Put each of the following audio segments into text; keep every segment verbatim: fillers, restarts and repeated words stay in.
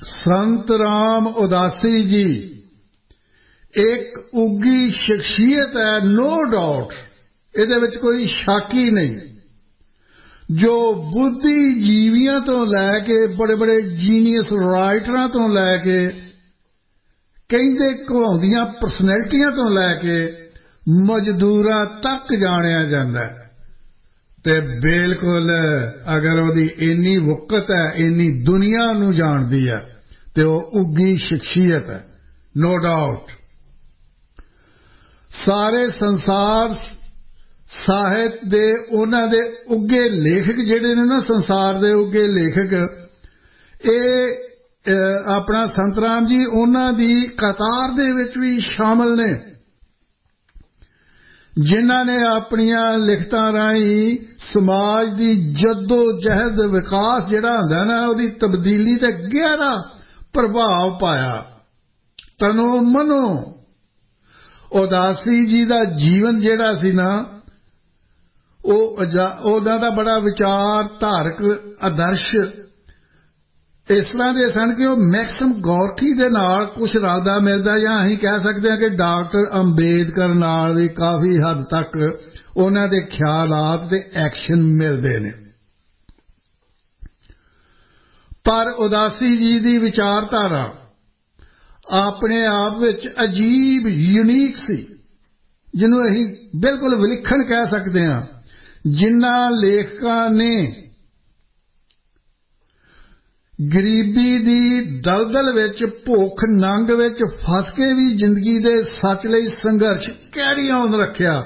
संत राम उदासी जी एक उगी शख्सियत है, नो डाउट, ਇਹਦੇ ਵਿੱਚ कोई शक ही नहीं। जो बुद्धिजीवियों तो लैके बड़े बड़े जीनियस राइटरां तो लैके कहते घुमाउंदियां परसनैलिटियां तो लैके मजदूरां तक जाणिया जांदा है। ते बिल्कुल अगर उहदी इन्नी वुकत है, इन्नी दुनिया नूं जाणदी है, ते वो उगी शख्सियत है, नो डाउट। सारे संसार ਸਾਹਿਤ ਦੇ ਉਹਨਾਂ ਦੇ ਉੱਗੇ ਲੇਖਕ ਜਿਹੜੇ ਨੇ ਨਾ, ਸੰਸਾਰ ਦੇ ਉੱਗੇ ਲੇਖਕ, ਇਹ ਆਪਣਾ ਸੰਤ ਰਾਮ ਜੀ ਉਹਨਾਂ ਦੀ ਕਤਾਰ ਦੇ ਵਿੱਚ ਵੀ ਸ਼ਾਮਲ ਨੇ, ਜਿਨ੍ਹਾਂ ਨੇ ਆਪਣੀਆਂ ਲਿਖਤਾਂ ਰਾਹੀਂ ਸਮਾਜ ਦੀ ਜੱਦੋ ਜਹਿਦ, ਵਿਕਾਸ ਜਿਹੜਾ ਹੁੰਦਾ ਨਾ, ਉਹਦੀ ਤਬਦੀਲੀ ਤੇ ਗਹਿਰਾ ਪ੍ਰਭਾਵ ਪਾਇਆ ਤਨੋ ਮਨੋ। ਉਦਾਸੀ ਜੀ ਦਾ ਜੀਵਨ ਜਿਹੜਾ ਸੀ ਨਾ, ਉਹ ਉਹਨਾਂ ਦਾ ਬੜਾ ਵਿਚਾਰ ਧਾਰਕ ਆਦਰਸ਼ ਇਸ ਤਰ੍ਹਾਂ ਦੇ ਸਨ ਕਿ ਉਹ ਮੈਕਸਮ ਗੌਰਕੀ ਦੇ ਨਾਲ ਕੁਝ ਰਲਦਾ ਮਿਲਦਾ, ਜਾਂ ਅਸੀਂ ਕਹਿ ਸਕਦੇ ਹਾਂ ਕਿ ਡਾਕਟਰ ਅੰਬੇਦਕਰ ਨਾਲ ਵੀ ਕਾਫੀ ਹੱਦ ਤੱਕ ਉਹਨਾਂ ਦੇ ਖਿਆਲਾਤ ਤੇ ਐਕਸ਼ਨ ਮਿਲਦੇ ਨੇ। ਪਰ ਉਦਾਸੀ ਜੀ ਦੀ ਵਿਚਾਰਧਾਰਾ ਆਪਣੇ ਆਪ ਵਿੱਚ ਅਜੀਬ, ਯੂਨੀਕ ਸੀ, ਜਿਹਨੂੰ ਅਸੀਂ ਬਿਲਕੁਲ ਵਿਲੱਖਣ ਕਹਿ ਸਕਦੇ ਹਾਂ। ਜਿਨ੍ਹਾਂ ਲੇਖਕਾਂ ਨੇ ਗਰੀਬੀ ਦੀ ਦਲਦਲ ਵਿੱਚ, ਭੁੱਖ ਨੰਗ ਵਿੱਚ ਫਸ ਕੇ ਵੀ ਜ਼ਿੰਦਗੀ ਦੇ ਸੱਚ ਲਈ ਸੰਘਰਸ਼ ਕੈਰੀ ਆਨ ਰੱਖਿਆ,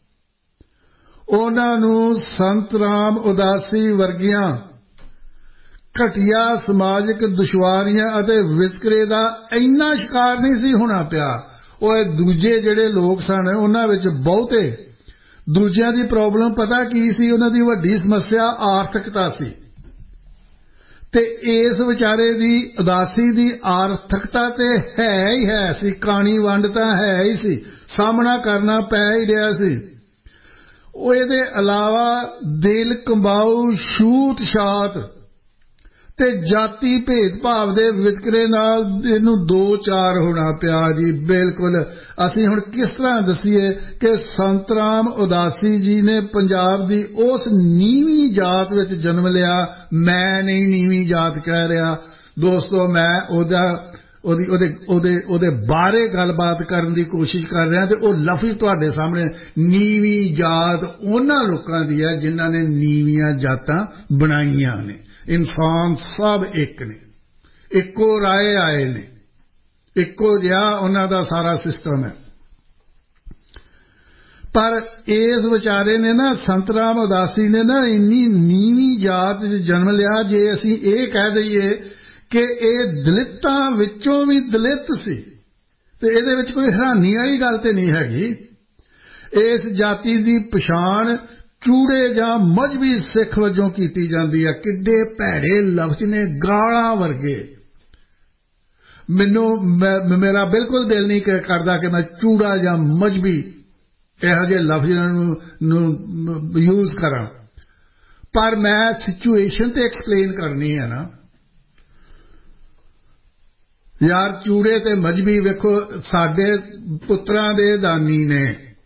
ਉਹਨਾਂ ਨੂੰ ਸੰਤ ਰਾਮ ਉਦਾਸੀ ਵਰਗੀਆਂ ਘਟੀਆ ਸਮਾਜਿਕ ਦੁਸ਼ਵਾਰੀਆਂ ਅਤੇ ਵਿਤਕਰੇ ਦਾ ਇੰਨਾ ਸ਼ਿਕਾਰ ਨਹੀਂ ਸੀ ਹੋਣਾ ਪਿਆ। ਉਹ ਦੂਜੇ ਜਿਹੜੇ ਲੋਕ ਸਨ, ਉਹਨਾਂ ਵਿੱਚ ਬਹੁਤੇ ਦੂਜਿਆਂ ਦੀ ਪ੍ਰੋਬਲਮ ਪਤਾ ਕੀ ਸੀ? ਉਹਨਾਂ ਦੀ ਵੱਡੀ ਸਮੱਸਿਆ ਆਰਥਿਕਤਾ ਸੀ, ਤੇ ਇਸ ਵਿਚਾਰੇ ਦੀ, ਉਦਾਸੀ ਦੀ ਆਰਥਿਕਤਾ ਤੇ ਹੈ ਹੀ ਹੈ ਸੀ, ਕਾਣੀ ਵੰਡ ਤਾਂ ਹੈ ਹੀ ਸੀ, ਸਾਹਮਣਾ ਕਰਨਾ ਪੈ ਹੀ ਰਿਹਾ ਸੀ। ਉਹ ਇਹਦੇ ਇਲਾਵਾ ਦਿਲ ਕੰਬਾਊ, ਛੂਤ ਛਾਤ ਤੇ ਜਾਤੀ ਭੇਦਭਾਵ ਦੇ ਵਿਤਕਰੇ ਨਾਲ ਇਹਨੂੰ ਦੋ ਚਾਰ ਹੋਣਾ ਪਿਆ ਜੀ। ਬਿਲਕੁਲ ਅਸੀਂ ਹੁਣ ਕਿਸ ਤਰ੍ਹਾਂ ਦਸੀਏ ਕਿ ਸੰਤ ਰਾਮ ਉਦਾਸੀ ਜੀ ਨੇ ਪੰਜਾਬ ਦੀ ਉਸ ਨੀਵੀਂ ਜਾਤ ਵਿੱਚ ਜਨਮ ਲਿਆ। ਮੈਂ ਨਹੀਂ ਨੀਵੀਂ ਜਾਤ ਕਹਿ ਰਿਹਾ ਦੋਸਤੋ, ਮੈਂ ਉਹਦਾ ਉਹਦੀ ਉਹਦੇ ਉਹਦੇ ਉਹਦੇ ਬਾਰੇ ਗੱਲਬਾਤ ਕਰਨ ਦੀ ਕੋਸ਼ਿਸ਼ ਕਰ ਰਿਹਾ, ਤੇ ਉਹ ਲਫ਼ਜ਼ ਤੁਹਾਡੇ ਸਾਹਮਣੇ ਨੀਵੀਂ ਜਾਤ ਉਹਨਾਂ ਲੋਕਾਂ ਦੀ ਹੈ ਜਿਨ੍ਹਾਂ ਨੇ ਨੀਵੀਆਂ ਜਾਤਾਂ ਬਣਾਈਆਂ ਨੇ। ਇਨਸਾਨ ਸਭ ਇੱਕ ਨੇ, ਇੱਕੋ ਰਾਏ ਆਏ ਨੇ, ਇੱਕੋ ਜਿਹਾ ਉਹਨਾਂ ਦਾ ਸਾਰਾ ਸਿਸਟਮ ਹੈ। ਪਰ ਇਸ ਵਿਚਾਰੇ ਨੇ ਨਾ, ਸੰਤ ਰਾਮ ਉਦਾਸੀ ਨੇ ਨਾ, ਇੰਨੀ ਨੀਵੀਂ ਜਾਤ 'ਚ ਜਨਮ ਲਿਆ, ਜੇ ਅਸੀਂ ਇਹ ਕਹਿ ਦਈਏ ਕਿ ਇਹ ਦਲਿਤਾਂ ਵਿੱਚੋਂ ਵੀ ਦਲਿਤ ਸੀ, ਤੇ ਇਹਦੇ ਵਿੱਚ ਕੋਈ ਹੈਰਾਨੀ ਵਾਲੀ ਗੱਲ ਤੇ ਨਹੀਂ ਹੈਗੀ। ਇਸ ਜਾਤੀ ਦੀ ਪਛਾਣ ਚੂੜੇ ਜਾਂ ਮਜ਼੍ਹਬੀ ਸਿੱਖ ਵਜੋਂ ਕੀਤੀ ਜਾਂਦੀ ਹੈ। ਕਿੱਡੇ ਭੈੜੇ ਲਫ਼ਜ਼ ਨੇ, ਗਾਲਾਂ ਵਰਗੇ। ਮੈਨੂੰ ਮੇਰਾ ਬਿਲਕੁਲ ਦਿਲ ਨਹੀਂ ਕਰਦਾ ਕਿ ਮੈਂ ਚੂੜਾ ਜਾਂ ਮਜ਼੍ਹਬੀ ਇਹੋ ਜਿਹੇ ਲਫ਼ਜ਼ਾਂ ਨੂੰ ਯੂਜ਼ ਕਰਾਂ, ਪਰ ਮੈਂ ਸਿਚੁਏਸ਼ਨ ਤੇ ਐਕਸਪਲੇਨ ਕਰਨੀ ਹੈ ਨਾ ਯਾਰ। ਚੂੜੇ ਤੇ ਮਜ਼੍ਹਬੀ ਵੇਖੋ, ਸਾਡੇ ਪੁੱਤਰਾਂ ਦੇ ਦਾਨੀ ਨੇ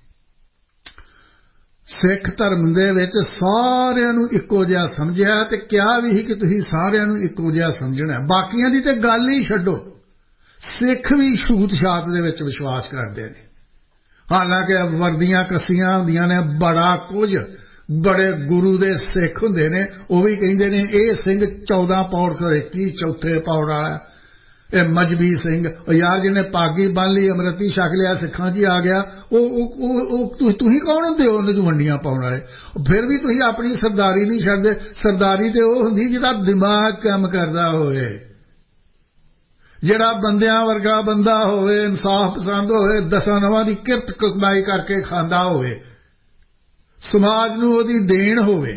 ਸਿੱਖ ਧਰਮ ਦੇ ਵਿੱਚ ਸਾਰਿਆਂ ਨੂੰ ਇੱਕੋ ਜਿਹਾ ਸਮਝਿਆ, ਤੇ ਕਿਹਾ ਵੀ ਸੀ ਕਿ ਤੁਸੀਂ ਸਾਰਿਆਂ ਨੂੰ ਇੱਕੋ ਜਿਹਾ ਸਮਝਣਾ। ਬਾਕੀਆਂ ਦੀ ਤੇ ਗੱਲ ਹੀ ਛੱਡੋ, ਸਿੱਖ ਵੀ ਛੂਤ ਛਾਤ ਦੇ ਵਿੱਚ ਵਿਸ਼ਵਾਸ ਕਰਦੇ ਨੇ, ਹਾਲਾਂਕਿ ਵਰਦੀਆਂ ਕੱਸੀਆਂ ਹੁੰਦੀਆਂ ਨੇ, ਬੜਾ ਕੁਝ, ਬੜੇ ਗੁਰੂ ਦੇ ਸਿੱਖ ਹੁੰਦੇ ਨੇ। ਉਹ ਵੀ ਕਹਿੰਦੇ ਨੇ ਇਹ ਸਿੰਘ ਚੌਦਾਂ ਪੌੜ ਕਰੇ, ਕੀ ਚੌਥੇ ਪੌੜ ਵਾਲਾ, ਇਹ ਮਜ਼੍ਹਬੀ ਸਿੰਘ। ਯਾਰ ਜਿਹਨੇ ਪਾਗੀ ਬੰਨ ਲਈ, ਅੰਮ੍ਰਿਤੀ ਛਕ ਲਿਆ, ਸਿੱਖਾਂ 'ਚ ਹੀ ਆ ਗਿਆ, ਉਹ ਤੁਸੀਂ ਕੌਣ ਹੁੰਦੇ ਹੋ ਉਹਨੂੰ ਵੰਡੀਆਂ ਪਾਉਣ ਵਾਲੇ? ਫਿਰ ਵੀ ਤੁਸੀਂ ਆਪਣੀ ਸਰਦਾਰੀ ਨਹੀਂ ਛੱਡਦੇ। ਸਰਦਾਰੀ ਤੇ ਉਹ ਹੁੰਦੀ ਜਿਹਦਾ ਦਿਮਾਗ ਕੰਮ ਕਰਦਾ ਹੋਵੇ, ਜਿਹੜਾ ਬੰਦਿਆਂ ਵਰਗਾ ਬੰਦਾ ਹੋਵੇ, ਇਨਸਾਫ ਪਸੰਦ ਹੋਵੇ, ਦਸਾਂ ਨਵਾਂ ਦੀ ਕਿਰਤ ਕਮਾਈ ਕਰਕੇ ਖਾਂਦਾ ਹੋਵੇ, ਸਮਾਜ ਨੂੰ ਉਹਦੀ ਦੇਣ ਹੋਵੇ।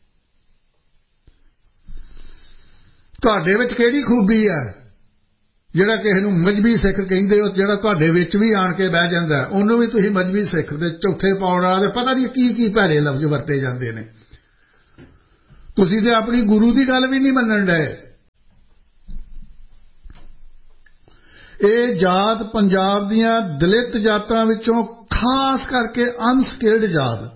ਤੁਹਾਡੇ ਵਿੱਚ ਕਿਹੜੀ ਖੂਬੀ ਹੈ ਜਿਹੜਾ ਕਿਸੇ ਨੂੰ ਮਜ਼੍ਹਬੀ ਸਿੱਖ ਕਹਿੰਦੇ ਹੋ, ਜਿਹੜਾ ਤੁਹਾਡੇ ਵਿੱਚ ਵੀ ਆਣ ਕੇ ਬਹਿ ਜਾਂਦਾ, ਉਹਨੂੰ ਵੀ ਤੁਸੀਂ ਮਜ਼੍ਹਬੀ ਸਿੱਖ ਦੇ ਚੌਥੇ ਪੌੜ ਵਾਲਾ ਦੇ ਪਤਾ ਨਹੀਂ ਕੀ ਕੀ ਭੈੜੇ ਲਫ਼ਜ਼ ਵਰਤੇ ਜਾਂਦੇ ਨੇ। ਤੁਸੀਂ ਤੇ ਆਪਣੀ ਗੁਰੂ ਦੀ ਗੱਲ ਵੀ ਨਹੀਂ ਮੰਨਣ ਡਏ। ਇਹ ਜਾਤ ਪੰਜਾਬ ਦੀਆਂ ਦਲਿਤ ਜਾਤਾਂ ਵਿੱਚੋਂ ਖਾਸ ਕਰਕੇ ਅਨਸਕਿਲਡ ਜਾਤ,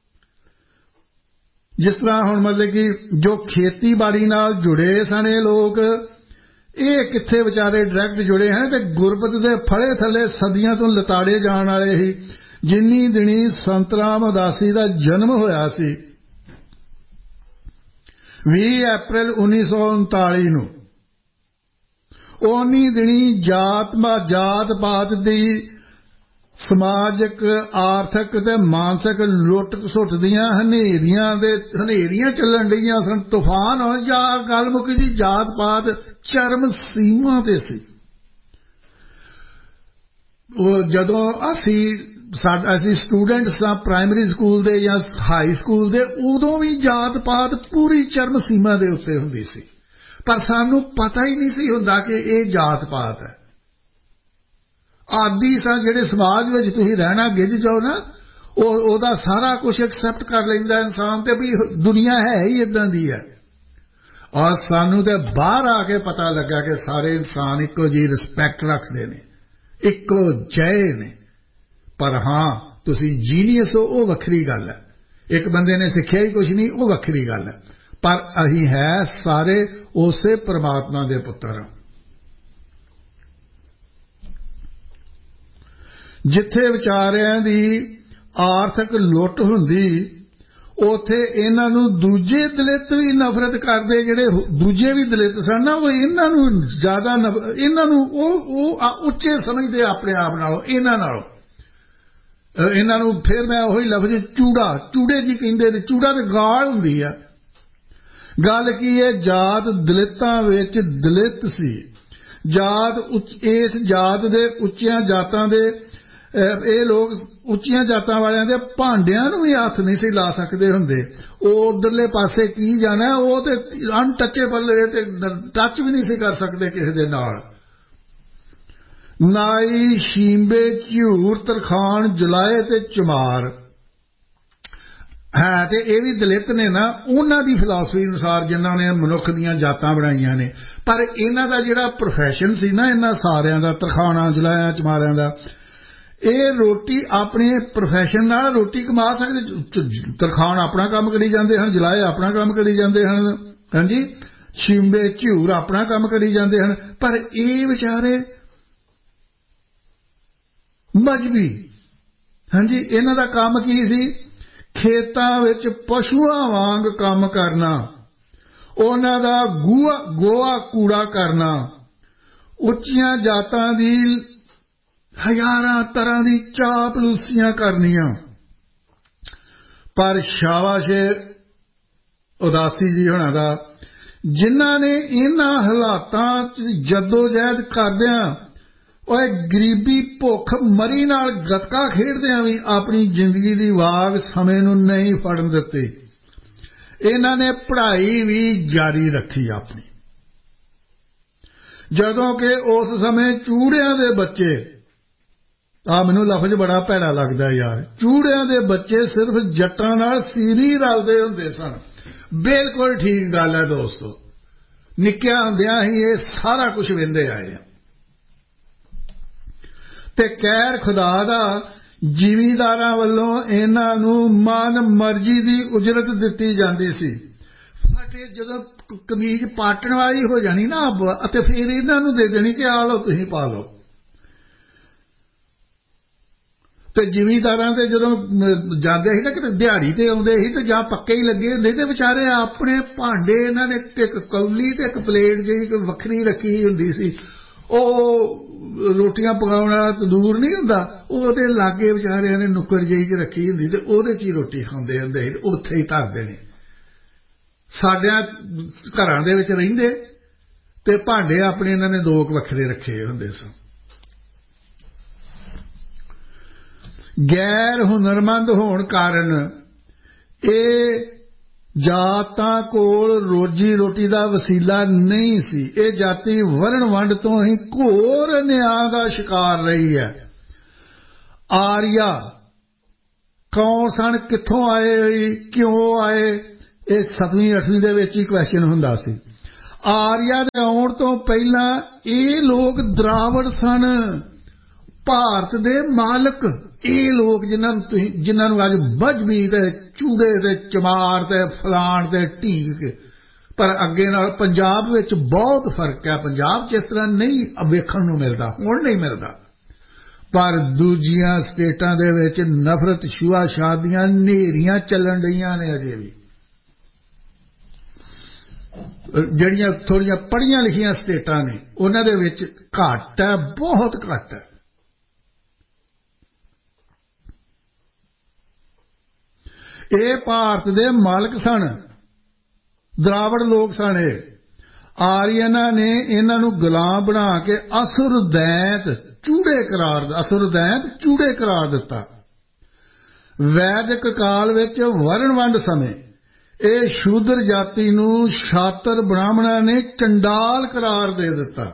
ਜਿਸ ਤਰ੍ਹਾਂ ਹੁਣ ਮਤਲਬ ਕਿ ਜੋ ਖੇਤੀਬਾੜੀ ਨਾਲ ਜੁੜੇ ਸਨ ਇਹ ਲੋਕ, ਇਹ ਕਿੱਥੇ ਵਿਚਾਰੇ ਡਾਇਰੈਕਟ ਜੁੜੇ ਹਨ ਤੇ ਗੁਰਬਤ ਦੇ ਫੜੇ ਥੱਲੇ ਸਦੀਆਂ ਤੋਂ ਲਤਾੜੇ ਜਾਣ ਵਾਲੇ ਹੀ। ਜਿੰਨੀ ਦਿਨੀ ਸੰਤ ਰਾਮ ਉਦਾਸੀ ਦਾ ਜਨਮ ਹੋਇਆ ਸੀ ਵੀਹ ਅਪ੍ਰੈਲ ਉੱਨੀ ਸੌ ਉਨਤਾਲੀ ਨੂੰ, ਉਨੀ ਦਿਨੀ ਜਾਤ ਜਾਤ ਪਾਤ ਦੀ ਸਮਾਜਿਕ, ਆਰਥਿਕ ਤੇ ਮਾਨਸਿਕ ਲੁੱਟ ਸੁੱਟ ਦੀਆਂ ਹਨੇਰੀਆਂ ਦੇ ਹਨੇਰੀਆਂ ਚੱਲਣ ਡਈਆਂ ਸਨ, ਤੂਫਾਨ ਹੋ ਜਾ। ਗੱਲ ਮੁੱਕੀ ਜੀ, ਜਾਤ ਪਾਤ ਚਰਮ ਸੀਮਾ ਤੇ ਸੀ। ਉਹ ਜਦੋਂ ਅਸੀਂ ਸਾਡਾ ਅਸੀਂ ਸਟੂਡੈਂਟ ਸਾਂ ਪ੍ਰਾਇਮਰੀ ਸਕੂਲ ਦੇ ਜਾਂ ਹਾਈ ਸਕੂਲ ਦੇ, ਉਦੋਂ ਵੀ ਜਾਤ ਪਾਤ ਪੂਰੀ ਚਰਮ ਸੀਮਾ ਦੇ ਉੱਤੇ ਹੁੰਦੀ ਸੀ, ਪਰ ਸਾਨੂੰ ਪਤਾ ਹੀ ਨਹੀਂ ਸੀ ਹੁੰਦਾ ਕਿ ਇਹ ਜਾਤ ਪਾਤ ਹੈ। ਆਦੀ ਸਾਂ ਜਿਹੜੇ ਸਮਾਜ ਵਿੱਚ ਤੁਸੀਂ ਰਹਿਣਾ ਗਿੱਝ ਜਾਓ ਨਾ, ਉਹ ਉਹਦਾ ਸਾਰਾ ਕੁਝ ਐਕਸੈਪਟ ਕਰ ਲੈਂਦਾ ਇਨਸਾਨ, ਤੇ ਵੀ ਦੁਨੀਆ ਹੈ ਹੀ ਇਦਾਂ ਦੀ ਹੈ। ਔਰ ਸਾਨੂੰ ਤੇ ਬਾਹਰ ਆ ਕੇ ਪਤਾ ਲੱਗਾ ਕਿ ਸਾਰੇ ਇਨਸਾਨ ਇੱਕੋ ਜਿਹੀ ਰਿਸਪੈਕਟ ਰੱਖਦੇ ਨੇ, ਇੱਕੋ ਜਿਹੇ ਨੇ। ਪਰ ਹਾਂ, ਤੁਸੀਂ ਜੀਨੀਅਸ ਹੋ ਉਹ ਵੱਖਰੀ ਗੱਲ ਹੈ, ਇੱਕ ਬੰਦੇ ਨੇ ਸਿੱਖਿਆ ਹੀ ਕੁਝ ਨਹੀਂ ਉਹ ਵੱਖਰੀ ਗੱਲ ਹੈ, ਪਰ ਅਸੀਂ ਹੈ ਸਾਰੇ ਉਸੇ ਪਰਮਾਤਮਾ ਦੇ ਪੁੱਤਰ। ਜਿੱਥੇ ਵਿਚਾਰਿਆਂ ਦੀ ਆਰਥਿਕ ਲੁੱਟ ਹੁੰਦੀ, ਉੱਥੇ ਇਹਨਾਂ ਨੂੰ ਦੂਜੇ ਦਲਿਤ ਵੀ ਨਫ਼ਰਤ ਕਰਦੇ, ਜਿਹੜੇ ਦੂਜੇ ਵੀ ਦਲਿਤ ਸਨ ਨਾ, ਉਹ ਇਹਨਾਂ ਨੂੰ ਜ਼ਿਆਦਾ ਇਹਨਾਂ ਨੂੰ ਉਹ ਉਹ ਉੱਚੇ ਸਮਝਦੇ ਆਪਣੇ ਆਪ ਨਾਲੋਂ, ਇਹਨਾਂ ਨਾਲੋਂ। ਇਹਨਾਂ ਨੂੰ ਫਿਰ ਮੈਂ ਉਹੀ ਲਫ਼ਜ਼ ਚੂੜਾ ਚੂੜੇ ਜੀ ਕਹਿੰਦੇ ਨੇ, ਚੂੜਾ ਤੇ ਗਾਲ ਹੁੰਦੀ ਆ। ਗੱਲ ਕੀ ਹੈ, ਜਾਤ ਦਲਿਤਾਂ ਵਿੱਚ ਦਲਿਤ ਸੀ। ਜਾਤ ਇਸ ਜਾਤ ਦੇ ਉੱਚੀਆਂ ਜਾਤਾਂ ਦੇ ਇਹ ਲੋਕ ਉੱਚੀਆਂ ਜਾਤਾਂ ਵਾਲਿਆਂ ਦੇ ਭਾਂਡਿਆਂ ਨੂੰ ਵੀ ਹੱਥ ਨਹੀਂ ਸੀ ਲਾ ਸਕਦੇ ਹੁੰਦੇ। ਉਹ ਉਧਰਲੇ ਪਾਸੇ ਕੀ ਜਾਣਾ, ਉਹ ਤੇ ਅਨਟੱਚੇਬਲ ਤੇ ਟੱਚ ਵੀ ਨਹੀਂ ਸੀ ਕਰ ਸਕਦੇ ਕਿਸੇ ਦੇ ਨਾਲ। ਨਾਈ, ਸ਼ੀਂਬੇ, ਝਿਊਰ, ਤਰਖਾਣ, ਜਲਾਏ ਤੇ ਚਮਾਰ ਹੈ ਤੇ ਇਹ ਵੀ ਦਲਿਤ ਨੇ ਨਾ, ਉਹਨਾਂ ਦੀ ਫਿਲਾਸਫੀ ਅਨੁਸਾਰ ਜਿਨ੍ਹਾਂ ਨੇ ਮਨੁੱਖ ਦੀਆਂ ਜਾਤਾਂ ਬਣਾਈਆਂ ਨੇ। ਪਰ ਇਹਨਾਂ ਦਾ ਜਿਹੜਾ ਪ੍ਰੋਫੈਸ਼ਨ ਸੀ ਨਾ, ਇਹਨਾਂ ਸਾਰਿਆਂ ਦਾ, ਤਰਖਾਣਾਂ, ਜਲਾਇਆਂ, ਚਮਾਰਿਆਂ ਦਾ, ਇਹ ਰੋਟੀ ਆਪਣੇ ਪ੍ਰੋਫੈਸ਼ਨ ਨਾਲ ਰੋਟੀ ਕਮਾ ਸਕਦੇ। ਤਰਖਾਣ ਆਪਣਾ ਕੰਮ ਕਰੀ ਜਾਂਦੇ ਹਨ, ਜਲਾਏ ਆਪਣਾ ਕੰਮ ਕਰੀ ਜਾਂਦੇ ਹਨ, ਹਾਂਜੀ, ਸ਼ੀਂਬੇ ਝਿਊਰ ਆਪਣਾ ਕੰਮ ਕਰੀ ਜਾਂਦੇ ਹਨ। ਪਰ ਇਹ ਵਿਚਾਰੇ ਮਜ਼ਬੀ, ਹਾਂਜੀ, ਇਹਨਾਂ ਦਾ ਕੰਮ ਕੀ ਸੀ? ਖੇਤਾਂ ਵਿੱਚ ਪਸ਼ੂਆਂ ਵਾਂਗ ਕੰਮ ਕਰਨਾ, ਉਹਨਾਂ ਦਾ ਗੂਆ ਗੋਆ ਕੂੜਾ ਕਰਨਾ, ਉੱਚੀਆਂ ਜਾਤਾਂ ਦੀ ਹਜ਼ਾਰਾਂ ਤਰ੍ਹਾਂ ਦੀ ਚਾਪਲੂਸੀਆਂ ਕਰਨੀਆਂ। ਪਰ ਸ਼ਾਬਾਸ਼ ਉਦਾਸੀ ਜੀ ਹੋਣਾ ਦਾ, ਜਿਨ੍ਹਾਂ ਨੇ ਇਹਨਾਂ ਹਾਲਾਤਾਂ 'ਚ ਜੱਦੋ-ਜਹਿਦ ਕਰਦਿਆਂ, ਉਹ ਗਰੀਬੀ, ਭੁੱਖ ਮਰੀ ਨਾਲ ਗੱਤਕਾ ਖੇਡਦਿਆਂ ਵੀ ਆਪਣੀ ਜ਼ਿੰਦਗੀ ਦੀ ਵਾਗ ਸਮੇਂ ਨੂੰ ਨਹੀਂ ਫੜਨ ਦਿੱਤੀ। ਇਹਨਾਂ ਨੇ ਪੜ੍ਹਾਈ ਵੀ ਜਾਰੀ ਰੱਖੀ ਆਪਣੀ, ਜਦੋਂ ਕਿ ਉਸ ਸਮੇਂ ਚੂੜਿਆਂ ਦੇ ਬੱਚੇ, ਆ ਮੈਨੂੰ ਲਫ਼ਜ਼ ਬੜਾ ਭੈੜਾ ਲੱਗਦਾ ਯਾਰ, ਚੂੜਿਆਂ ਦੇ ਬੱਚੇ ਸਿਰਫ ਜੱਟਾਂ ਨਾਲ ਸੀਰੀ ਰਲਦੇ ਹੁੰਦੇ ਸਨ। ਬਿਲਕੁਲ ਠੀਕ ਗੱਲ ਹੈ ਦੋਸਤੋ, ਨਿੱਕਿਆਂ ਹੁੰਦਿਆਂ ਹੀ ਇਹ ਸਾਰਾ ਕੁਝ ਵਹਿੰਦੇ ਆਏ ਆ। ਤੇ ਕਹਿਰ ਖੁਦਾ ਦਾ ਜ਼ਿਮੀਂਦਾਰਾਂ ਵੱਲੋਂ ਇਹਨਾਂ ਨੂੰ ਮਨ ਮਰਜ਼ੀ ਦੀ ਉਜਰਤ ਦਿੱਤੀ ਜਾਂਦੀ ਸੀ। ਫਟੇ ਜਦੋਂ ਕਮੀਜ਼ ਪਾਟਣ ਵਾਲੀ ਹੋ ਜਾਣੀ ਨਾ ਅਤੇ ਫਿਰ ਇਹਨਾਂ ਨੂੰ ਦੇ ਦੇਣੀ ਕਿ ਆ ਲਓ ਤੁਸੀਂ ਪਾ ਲਓ। ਤੇ ਜ਼ਿਮੀਂਦਾਰਾਂ ਤੇ ਜਦੋਂ ਜਾਂਦੇ ਸੀ ਨਾ ਕਿਤੇ ਦਿਹਾੜੀ ਤੇ ਆਉਂਦੇ ਸੀ ਤੇ ਜਾਂ ਪੱਕੇ ਹੀ ਲੱਗੇ ਹੁੰਦੇ ਤੇ ਵਿਚਾਰੇ ਆਪਣੇ ਭਾਂਡੇ ਇਹਨਾਂ ਨੇ ਇੱਕ ਕੌਲੀ ਤੇ ਇੱਕ ਪਲੇਟ ਜਿਹੀ ਵੱਖਰੀ ਰੱਖੀ ਹੁੰਦੀ ਸੀ। ਉਹ ਰੋਟੀਆਂ ਪਕਾਉਣ ਵਾਲਾ ਤੰਦੂਰ ਨਹੀਂ ਹੁੰਦਾ, ਉਹਦੇ ਲਾਗੇ ਵਿਚਾਰਿਆਂ ਨੇ ਨੁੱਕਰ ਜਿਹੀ 'ਚ ਰੱਖੀ ਹੁੰਦੀ ਤੇ ਉਹਦੇ 'ਚ ਹੀ ਰੋਟੀ ਖਾਂਦੇ ਹੁੰਦੇ ਸੀ, ਉੱਥੇ ਹੀ ਧਰਦੇ ਨੇ। ਸਾਡਿਆਂ ਘਰਾਂ ਦੇ ਵਿੱਚ ਰਹਿੰਦੇ ਤੇ ਭਾਂਡੇ ਆਪਣੇ ਇਹਨਾਂ ਨੇ ਦੋ ਕੁ ਵੱਖਰੇ ਰੱਖੇ ਹੁੰਦੇ ਸਨ। ਗੈਰ ਹੁਨਰਮੰਦ ਹੋਣ ਕਾਰਨ ਇਹ ਜਾਤਾਂ ਕੋਲ ਰੋਜੀ ਰੋਟੀ ਦਾ ਵਸੀਲਾ ਨਹੀਂ ਸੀ। ਇਹ ਜਾਤੀ ਵਰਣ ਵੰਡ ਤੋਂ ਹੀ ਘੋਰ ਨਿਆਂ ਦਾ ਸ਼ਿਕਾਰ ਰਹੀ ਹੈ। ਆਰੀਆ ਕੌਣ ਸਨ, ਕਿੱਥੋਂ ਆਏ, ਕਿਉਂ ਆਏ, ਇਹ ਸੱਤਵੀਂ ਅੱਠਵੀਂ ਦੇ ਵਿੱਚ ਹੀ ਕੁਐਸਚਨ ਹੁੰਦਾ ਸੀ। ਆਰੀਆ ਦੇ ਆਉਣ ਤੋਂ ਪਹਿਲਾਂ ਇਹ ਲੋਕ ਦਰਾਵੜ ਸਨ, ਭਾਰਤ ਦੇ ਮਾਲਕ। ਇਹ ਲੋਕ ਜਿਨ੍ਹਾਂ ਨੂੰ ਤੁਸੀਂ ਜਿਨ੍ਹਾਂ ਨੂੰ ਅੱਜ ਮਜ਼੍ਹਬੀ ਤੇ ਚੂੜੇ ਤੇ ਚਮਾਰ ਤੇ ਫਲਾਣ ਤੇ ਢੀਕ ਕੇ, ਪਰ ਅੱਗੇ ਨਾਲ ਪੰਜਾਬ ਵਿੱਚ ਬਹੁਤ ਫਰਕ ਹੈ। ਪੰਜਾਬ 'ਚ ਇਸ ਤਰ੍ਹਾਂ ਨਹੀਂ ਵੇਖਣ ਨੂੰ ਮਿਲਦਾ, ਹੁਣ ਨਹੀਂ ਮਿਲਦਾ, ਪਰ ਦੂਜੀਆਂ ਸਟੇਟਾਂ ਦੇ ਵਿੱਚ ਨਫ਼ਰਤ ਛੂਆ-ਛਾਤ ਦੀਆਂ ਹਨੇਰੀਆਂ ਚੱਲਣ ਰਹੀਆਂ ਨੇ। ਅਜੇ ਵੀ ਜਿਹੜੀਆਂ ਥੋੜ੍ਹੀਆਂ ਪੜ੍ਹੀਆਂ ਲਿਖੀਆਂ ਸਟੇਟਾਂ ਨੇ ਉਹਨਾਂ ਦੇ ਵਿੱਚ ਘੱਟ ਹੈ, ਬਹੁਤ ਘੱਟ ਹੈ। ਇਹ ਭਾਰਤ ਦੇ ਮਾਲਕ ਸਨ, ਦਰਾਵੜ ਲੋਕ ਸਨ। ਇਹ ਆਰੀਅਨਾਂ ਨੇ ਇਹਨਾਂ ਨੂੰ ਗੁਲਾਮ ਬਣਾ ਕੇ ਅਸੁਰਦੈਂਤ ਚੂੜੇ ਕਰਾਰ ਅਸੁਰਦੈਂਤ ਚੂੜੇ ਕਰਾਰ ਦਿੱਤਾ। ਵੈਦਿਕ ਕਾਲ ਵਿੱਚ ਵਰਣ ਵੰਡ ਸਮੇਂ ਇਹ ਸ਼ੂਦਰ ਜਾਤੀ ਨੂੰ ਸ਼ਾਤਰ ਬ੍ਰਾਹਮਣਾਂ ਨੇ ਚੰਡਾਲ ਕਰਾਰ ਦੇ ਦਿੱਤਾ।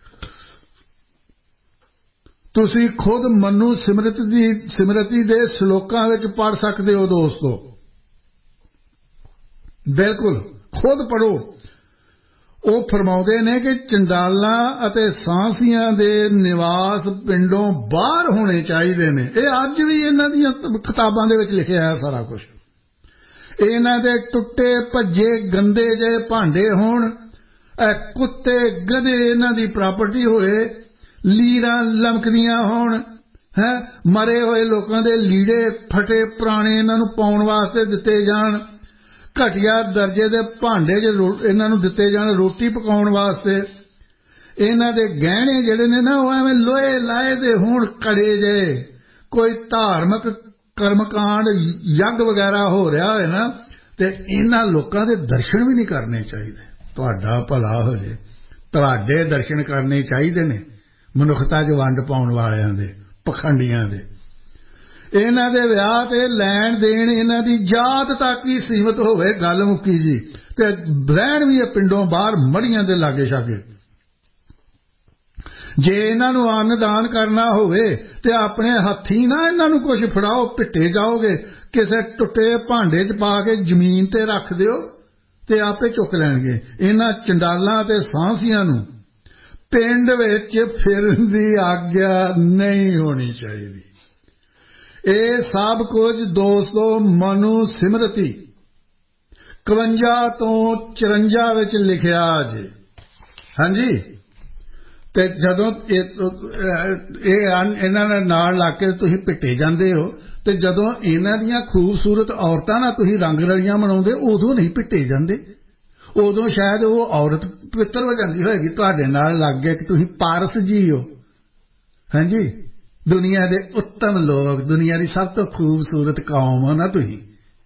ਤੁਸੀਂ ਖੁਦ ਮਨੂ ਸਿਮਰਤੀ ਦੀ ਸਿਮਰਤੀ ਦੇ ਸ਼ਲੋਕਾਂ ਵਿੱਚ ਪੜ੍ਹ ਸਕਦੇ ਹੋ ਦੋਸਤੋ, ਬਿਲਕੁਲ ਖੁਦ ਪੜ੍ਹੋ। ਉਹ ਫਰਮਾਉਂਦੇ ਨੇ ਕਿ ਚੰਡਾਲਾਂ ਅਤੇ ਸਾਂਸੀਆਂ ਦੇ ਨਿਵਾਸ ਪਿੰਡੋਂ ਬਾਹਰ ਹੋਣੇ ਚਾਹੀਦੇ ਨੇ। ਇਹ ਅੱਜ ਵੀ ਇਹਨਾਂ ਦੀਆਂ ਕਿਤਾਬਾਂ ਦੇ ਵਿੱਚ ਲਿਖਿਆ ਹੈ ਸਾਰਾ ਕੁਝ। ਇਹਨਾਂ ਦੇ ਟੁੱਟੇ ਭੱਜੇ ਗੰਦੇ ਜਿਹੇ ਭਾਂਡੇ ਹੋਣ, ਕੁੱਤੇ ਗਧੇ ਇਹਨਾਂ ਦੀ ਪ੍ਰਾਪਰਟੀ ਹੋਏ, ਲੀਰਾਂ ਲਮਕਦੀਆਂ ਹੋਣ, ਹੈ ਮਰੇ ਹੋਏ ਲੋਕਾਂ ਦੇ ਲੀੜੇ ਫਟੇ ਪੁਰਾਣੇ ਇਹਨਾਂ ਨੂੰ ਪਾਉਣ ਵਾਸਤੇ ਦਿੱਤੇ ਜਾਣ, ਘਟੀਆ ਦਰਜੇ ਦੇ ਭਾਂਡੇ ਜੇ ਇਹਨਾਂ ਨੂੰ ਦਿੱਤੇ ਜਾਣ ਰੋਟੀ ਪਕਾਉਣ ਵਾਸਤੇ। ਇਹਨਾਂ ਦੇ ਗਹਿਣੇ ਜਿਹੜੇ ਨੇ ਨਾ ਉਹ ਐਵੇਂ ਲੋਹੇ ਲਾਏ ਦੇ ਹੋਣ, ਕੜੇ ਜੇ। ਕੋਈ ਧਾਰਮਿਕ ਕਰਮਕਾਂਡ ਯੱਗ ਵਗੈਰਾ ਹੋ ਰਿਹਾ ਹੋਏ ਨਾ ਤੇ ਇਹਨਾਂ ਲੋਕਾਂ ਦੇ ਦਰਸ਼ਨ ਵੀ ਨਹੀਂ ਕਰਨੇ ਚਾਹੀਦੇ। ਤੁਹਾਡਾ ਭਲਾ ਹੋ ਜੇ, ਤੁਹਾਡੇ ਦਰਸ਼ਨ ਕਰਨੇ ਚਾਹੀਦੇ ਨੇ ਮਨੁੱਖਤਾ 'ਚ ਵੰਡ ਪਾਉਣ ਵਾਲਿਆਂ ਦੇ, ਪਖੰਡੀਆਂ ਦੇ। ਇਹਨਾਂ ਦੇ ਵਿਆਹ ਤੇ ਲੈਣ ਦੇਣ ਇਹਨਾਂ ਦੀ ਜਾਤ ਤੱਕ ਹੀ ਸੀਮਤ ਹੋਵੇ, ਗੱਲ ਮੁੱਕੀ ਜੀ। ਤੇ ਰਹਿਣ ਵੀ ਇਹ ਪਿੰਡੋਂ ਬਾਹਰ ਮੜੀਆਂ ਦੇ ਲਾਗੇ ਛਾਗੇ। ਜੇ ਇਹਨਾਂ ਨੂੰ ਅੰਨ ਦਾਨ ਕਰਨਾ ਹੋਵੇ ਤੇ ਆਪਣੇ ਹੱਥੀਂ ਨਾ ਇਹਨਾਂ ਨੂੰ ਕੁਝ ਫੜਾਓ, ਪਿੱਟੇ ਜਾਓਗੇ। ਕਿਸੇ ਟੁੱਟੇ ਭਾਂਡੇ 'ਚ ਪਾ ਕੇ ਜ਼ਮੀਨ ਤੇ ਰੱਖ ਦਿਓ ਤੇ ਆਪੇ ਚੁੱਕ ਲੈਣਗੇ। ਇਹਨਾਂ ਚੰਡਾਲਾਂ ਤੇ ਸਾਂਸੀਆਂ ਨੂੰ ਪਿੰਡ ਵਿੱਚ ਫਿਰਨ ਦੀ ਆਗਿਆ ਨਹੀਂ ਹੋਣੀ ਚਾਹੀਦੀ। ਇਹ ਸਭ ਕੁਝ ਦੋਸਤੋ ਮਨੂ ਸਿਮਰਤੀ ਇਕਵੰਜਾ ਤੋਂ ਚੁਰੰਜਾ ਵਿੱਚ ਲਿਖਿਆ ਜੇ। ਹਾਂਜੀ, ਤੇ ਜਦੋਂ ਇਹ ਇਹਨਾਂ ਦੇ ਨਾਲ ਲੱਗ ਕੇ ਤੁਸੀਂ ਪਿੱਟੇ ਜਾਂਦੇ ਹੋ ਤੇ ਜਦੋਂ ਇਹਨਾਂ ਦੀਆਂ ਖੂਬਸੂਰਤ ਔਰਤਾਂ ਨਾਲ ਤੁਸੀਂ ਰੰਗ ਰਲੀਆਂ ਮਨਾਉਂਦੇ ਉਦੋਂ ਨਹੀਂ ਪਿੱਟੇ ਜਾਂਦੇ। ਉਦੋਂ ਸ਼ਾਇਦ ਉਹ ਔਰਤ ਪਵਿੱਤਰ ਹੋ ਜਾਂਦੀ ਹੋਏਗੀ ਤੁਹਾਡੇ ਨਾਲ ਲੱਗ ਕੇ ਕਿ ਤੁਸੀਂ ਪਾਰਸ ਜੀ ਹੋ। ਹਾਂਜੀ, ਦੁਨੀਆ ਦੇ ਉੱਤਮ ਲੋਕ, ਦੁਨੀਆ ਦੀ ਸਭ ਤੋਂ ਖੂਬਸੂਰਤ ਕੌਮ ਹੋ ਨਾ ਤੁਸੀਂ।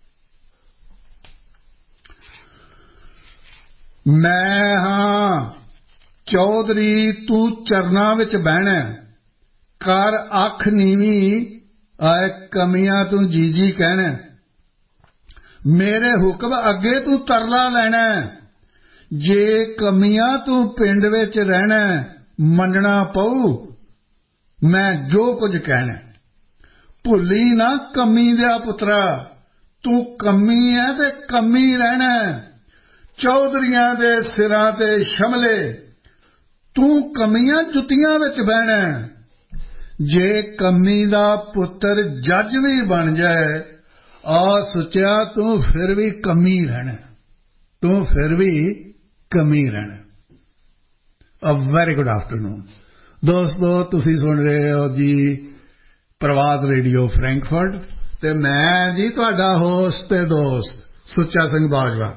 ਮੈਂ ਹਾਂ ਚੌਧਰੀ ਤੂੰ ਚਰਨਾਂ ਵਿੱਚ ਬਹਿਣਾ, ਕਰ ਅੱਖ ਨੀਵੀਂ ਆਏ ਕਮੀਆਂ ਤੂੰ ਜੀ ਜੀ ਕਹਿਣਾ। ਮੇਰੇ ਹੁਕਮ ਅੱਗੇ ਤੂੰ ਤਰਲਾ ਲੈਣਾ, ਜੇ ਕਮੀਆਂ ਤੂੰ ਪਿੰਡ ਵਿੱਚ ਰਹਿਣਾ ਮੰਨਣਾ ਪਊ ਮੈਂ ਜੋ ਕੁਝ ਕਹਿਣਾ। ਭੁੱਲੀ ਨਾ ਕਮੀ ਦਾ ਪੁੱਤਰਾ, ਤੂੰ ਕਮੀ ਹੈ ਤੇ ਕਮੀ ਰਹਿਣਾ। ਚੌਧਰੀਆਂ ਦੇ ਸਿਰਾਂ ਤੇ ਸ਼ਮਲੇ, ਤੂੰ ਕਮੀਆਂ ਜੁੱਤੀਆਂ ਵਿੱਚ ਬਹਿਣਾ। ਜੇ ਕਮੀ ਦਾ ਪੁੱਤਰ ਜੱਜ ਵੀ ਬਣ ਜਾਏ, ਆ ਸੁੱਚਿਆ ਤੂੰ ਫਿਰ ਵੀ ਕਮੀ ਰਹਿਣਾ, ਤੂੰ ਫਿਰ ਵੀ ਕਮੀ ਰਹਿਣਾ। ਅ ਵੈਰੀ ਗੁੱਡ ਆਫਟਰਨੂਨ ਦੋਸਤੋ, ਤੁਸੀਂ ਸੁਣ ਰਹੇ ਹੋ ਜੀ ਪ੍ਰਵਾਦ ਰੇਡੀਓ ਫਰੈਂਕਫਰਟ ਤੇ ਮੈਂ ਜੀ ਤੁਹਾਡਾ ਹੋਸਟ ਤੇ ਦੋਸਤ ਸੁੱਚਾ ਸਿੰਘ ਬਾਜਵਾ।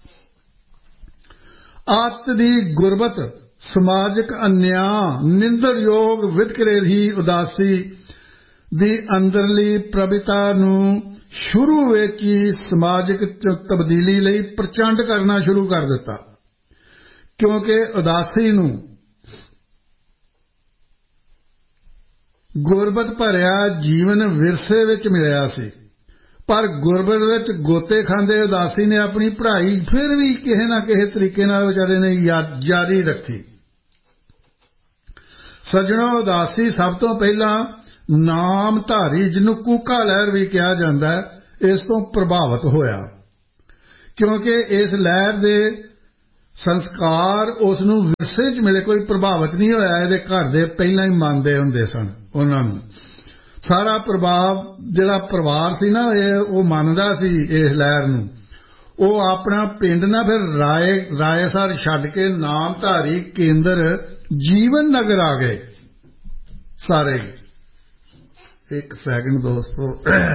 ਅੱਤ ਦੀ ਗੁਰਬਤ, ਸਮਾਜਿਕ ਅਨਿਆਂ, ਨਿੰਦਰਯੋਗ ਵਿਤਕਰੇ ਦੀ ਉਦਾਸੀ ਦੀ ਅੰਦਰਲੀ ਪ੍ਰਭਿਤਾ ਨੂੰ ਸ਼ੁਰੂ ਵਿੱਚ ਹੀ ਸਮਾਜਿਕ ਤਬਦੀਲੀ ਲਈ ਪ੍ਰਚੰਡ ਕਰਨਾ ਸ਼ੁਰੂ ਕਰ ਦਿੱਤਾ, ਕਿਉਂਕਿ ਉਦਾਸੀ ਨੂੰ ਗੁਰਬਤ ਭਰਿਆ ਜੀਵਨ ਵਿਰਸੇ ਵਿੱਚ ਮਿਲਿਆ ਸੀ। ਪਰ ਗੁਰਬਤ ਵਿੱਚ ਗੋਤੇ ਖਾਂਦੇ ਉਦਾਸੀ ਨੇ ਆਪਣੀ ਪੜ੍ਹਾਈ ਫਿਰ ਵੀ ਕਿਸੇ ਨਾ ਕਿਸੇ ਤਰੀਕੇ ਨਾਲ ਵਿਚਾਰੇ ਨੇ ਜਾਰੀ ਰੱਖੀ। ਸੱਜਣੋ, ਉਦਾਸੀ ਸਭ ਤੋਂ ਪਹਿਲਾਂ ਨਾਮਧਾਰੀ, ਜਿਹਨੂੰ ਕੂਕਾ ਲਹਿਰ ਵੀ ਕਿਹਾ ਜਾਂਦਾ ਹੈ, ਇਸ ਤੋਂ ਪ੍ਰਭਾਵਿਤ ਹੋਇਆ, ਕਿਉਂਕਿ ਇਸ ਲਹਿਰ ਦੇ ਸੰਸਕਾਰ ਉਸ ਨੂੰ ਵਿਰਸੇ 'ਚ ਮਿਲੇ, ਕੋਈ ਪ੍ਰਭਾਵਿਤ ਨਹੀਂ ਹੋਇਆ। ਇਹਦੇ ਘਰ ਦੇ ਪਹਿਲਾਂ ਹੀ ਮੰਨਦੇ ਹੁੰਦੇ ਸਨ ਉਹਨਾਂ ਨੂੰ। ਸਾਰਾ ਪ੍ਰਭਾਵ ਜਿਹੜਾ ਪਰਿਵਾਰ ਸੀ ਨਾ, ਇਹ ਉਹ ਮੰਨਦਾ ਸੀ ਇਸ ਲਹਿਰ ਨੂੰ। ਉਹ ਆਪਣਾ ਪਿੰਡ ਨਾ ਫਿਰ ਰਾਏ ਰਾਏਸਰ ਛੱਡ ਕੇ ਨਾਮਧਾਰੀ ਕੇਂਦਰ ਜੀਵਨ ਨਗਰ ਆ ਗਏ ਸਾਰੇ। ਇੱਕ ਸੈਕਿੰਡ ਦੋਸਤੋ,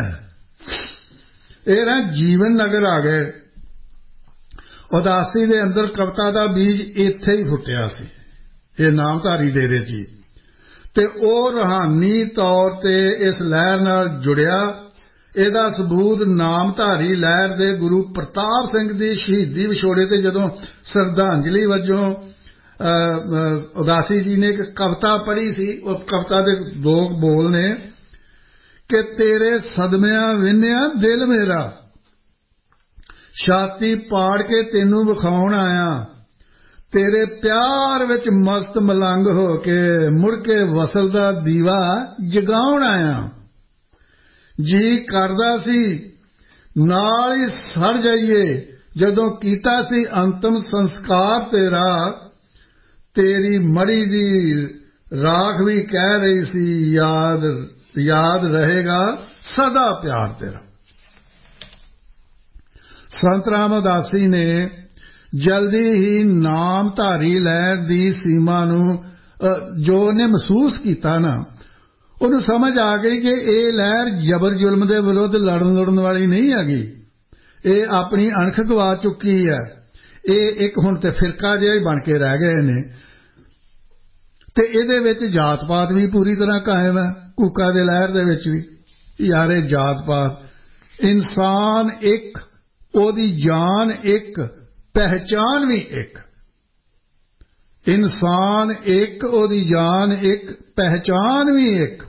ਇਹ ਨਾ ਜੀਵਨ ਨਗਰ ਆ ਗਏ। ਉਦਾਸੀ ਦੇ ਅੰਦਰ ਕਵਿਤਾ ਦਾ ਬੀਜ ਇੱਥੇ ਹੀ ਫੁੱਟਿਆ ਸੀ, ਇਹ ਨਾਮਧਾਰੀ ਡੇਰੇ 'ਚ ਹੀ, ਤੇ ਉਹ ਰੂਹਾਨੀ ਤੌਰ ਤੇ ਇਸ ਲਹਿਰ ਨਾਲ ਜੁੜਿਆ। ਇਹਦਾ ਸਬੂਤ ਨਾਮਧਾਰੀ ਲਹਿਰ ਦੇ ਗੁਰੂ ਪ੍ਰਤਾਪ ਸਿੰਘ ਦੀ ਸ਼ਹੀਦੀ ਵਿਛੋੜੇ ਤੇ ਜਦੋਂ ਸ਼ਰਧਾਂਜਲੀ ਵਜੋਂ ਉਦਾਸੀ ਜੀ ਨੇ ਇੱਕ ਕਵਿਤਾ ਪੜ੍ਹੀ ਸੀ। ਉਹ ਕਵਿਤਾ ਦੇ ਦੋ ਬੋਲ ਨੇ ਕਿ ਤੇਰੇ ਸਦਮਿਆਂ ਵਿੰਨਿਆ ਦਿਲ ਮੇਰਾ, ਛਾਤੀ ਪਾੜ ਕੇ ਤੈਨੂੰ ਵਿਖਾਉਣ ਆਇਆ, ਤੇਰੇ ਪਿਆਰ ਵਿੱਚ ਮਸਤ ਮਲੰਗ ਹੋ ਕੇ ਮੁੜ ਕੇ ਵਸਲ ਦਾ ਦੀਵਾ ਜਗਾਉਣ ਆਇਆ। ਜੀ ਕਰਦਾ ਸੀ ਨਾਲ ਹੀ ਸੜ ਜਾਈਏ, ਜਦੋਂ ਕੀਤਾ ਸੀ ਅੰਤਮ ਸੰਸਕਾਰ ਤੇਰਾ, ਤੇਰੀ ਮੜੀ ਦੀ ਰਾਖ ਵੀ ਕਹਿ ਰਹੀ ਸੀ ਯਾਦ ਯਾਦ ਰਹੇਗਾ ਸਦਾ ਪਿਆਰ ਤੇਰਾ। ਸੰਤ ਰਾਮ ਉਦਾਸੀ ਨੇ ਜਲਦੀ ਹੀ ਨਾਮਧਾਰੀ ਲਹਿਰ ਦੀ ਸੀਮਾ ਨੂੰ ਜੋ ਉਹਨੇ ਮਹਿਸੂਸ ਕੀਤਾ ਨਾ, ਉਹਨੂੰ ਸਮਝ ਆ ਗਈ ਕਿ ਇਹ ਲਹਿਰ ਜ਼ਬਰ ਜ਼ੁਲਮ ਦੇ ਵਿਰੁੱਧ ਲੜਨ ਲੜਨ ਵਾਲੀ ਨਹੀਂ ਹੈਗੀ। ਇਹ ਆਪਣੀ ਅਣਖ ਗਵਾ ਚੁੱਕੀ ਹੈ। ਇਹ ਇੱਕ ਹੁਣ ਤੇ ਫਿਰਕਾ ਜਿਹਾ ਹੀ ਬਣ ਕੇ ਰਹਿ ਗਏ ਨੇ, ਤੇ ਇਹਦੇ ਵਿੱਚ ਜਾਤ ਪਾਤ ਵੀ ਪੂਰੀ ਤਰ੍ਹਾਂ ਕਾਇਮ ਹੈ। ਕੂਕਾ ਦੇ ਲਹਿਰ ਦੇ ਵਿੱਚ ਵੀ ਯਾਰ ਇਹ ਜਾਤ ਪਾਤ, ਇਨਸਾਨ ਇੱਕ, ਉਹਦੀ ਜਾਨ ਇੱਕ, ਪਹਿਚਾਨ ਵੀ ਇੱਕ। ਇਨਸਾਨ ਇੱਕ, ਉਹਦੀ ਜਾਨ ਇੱਕ, ਪਹਿਚਾਨ ਵੀ ਇੱਕ।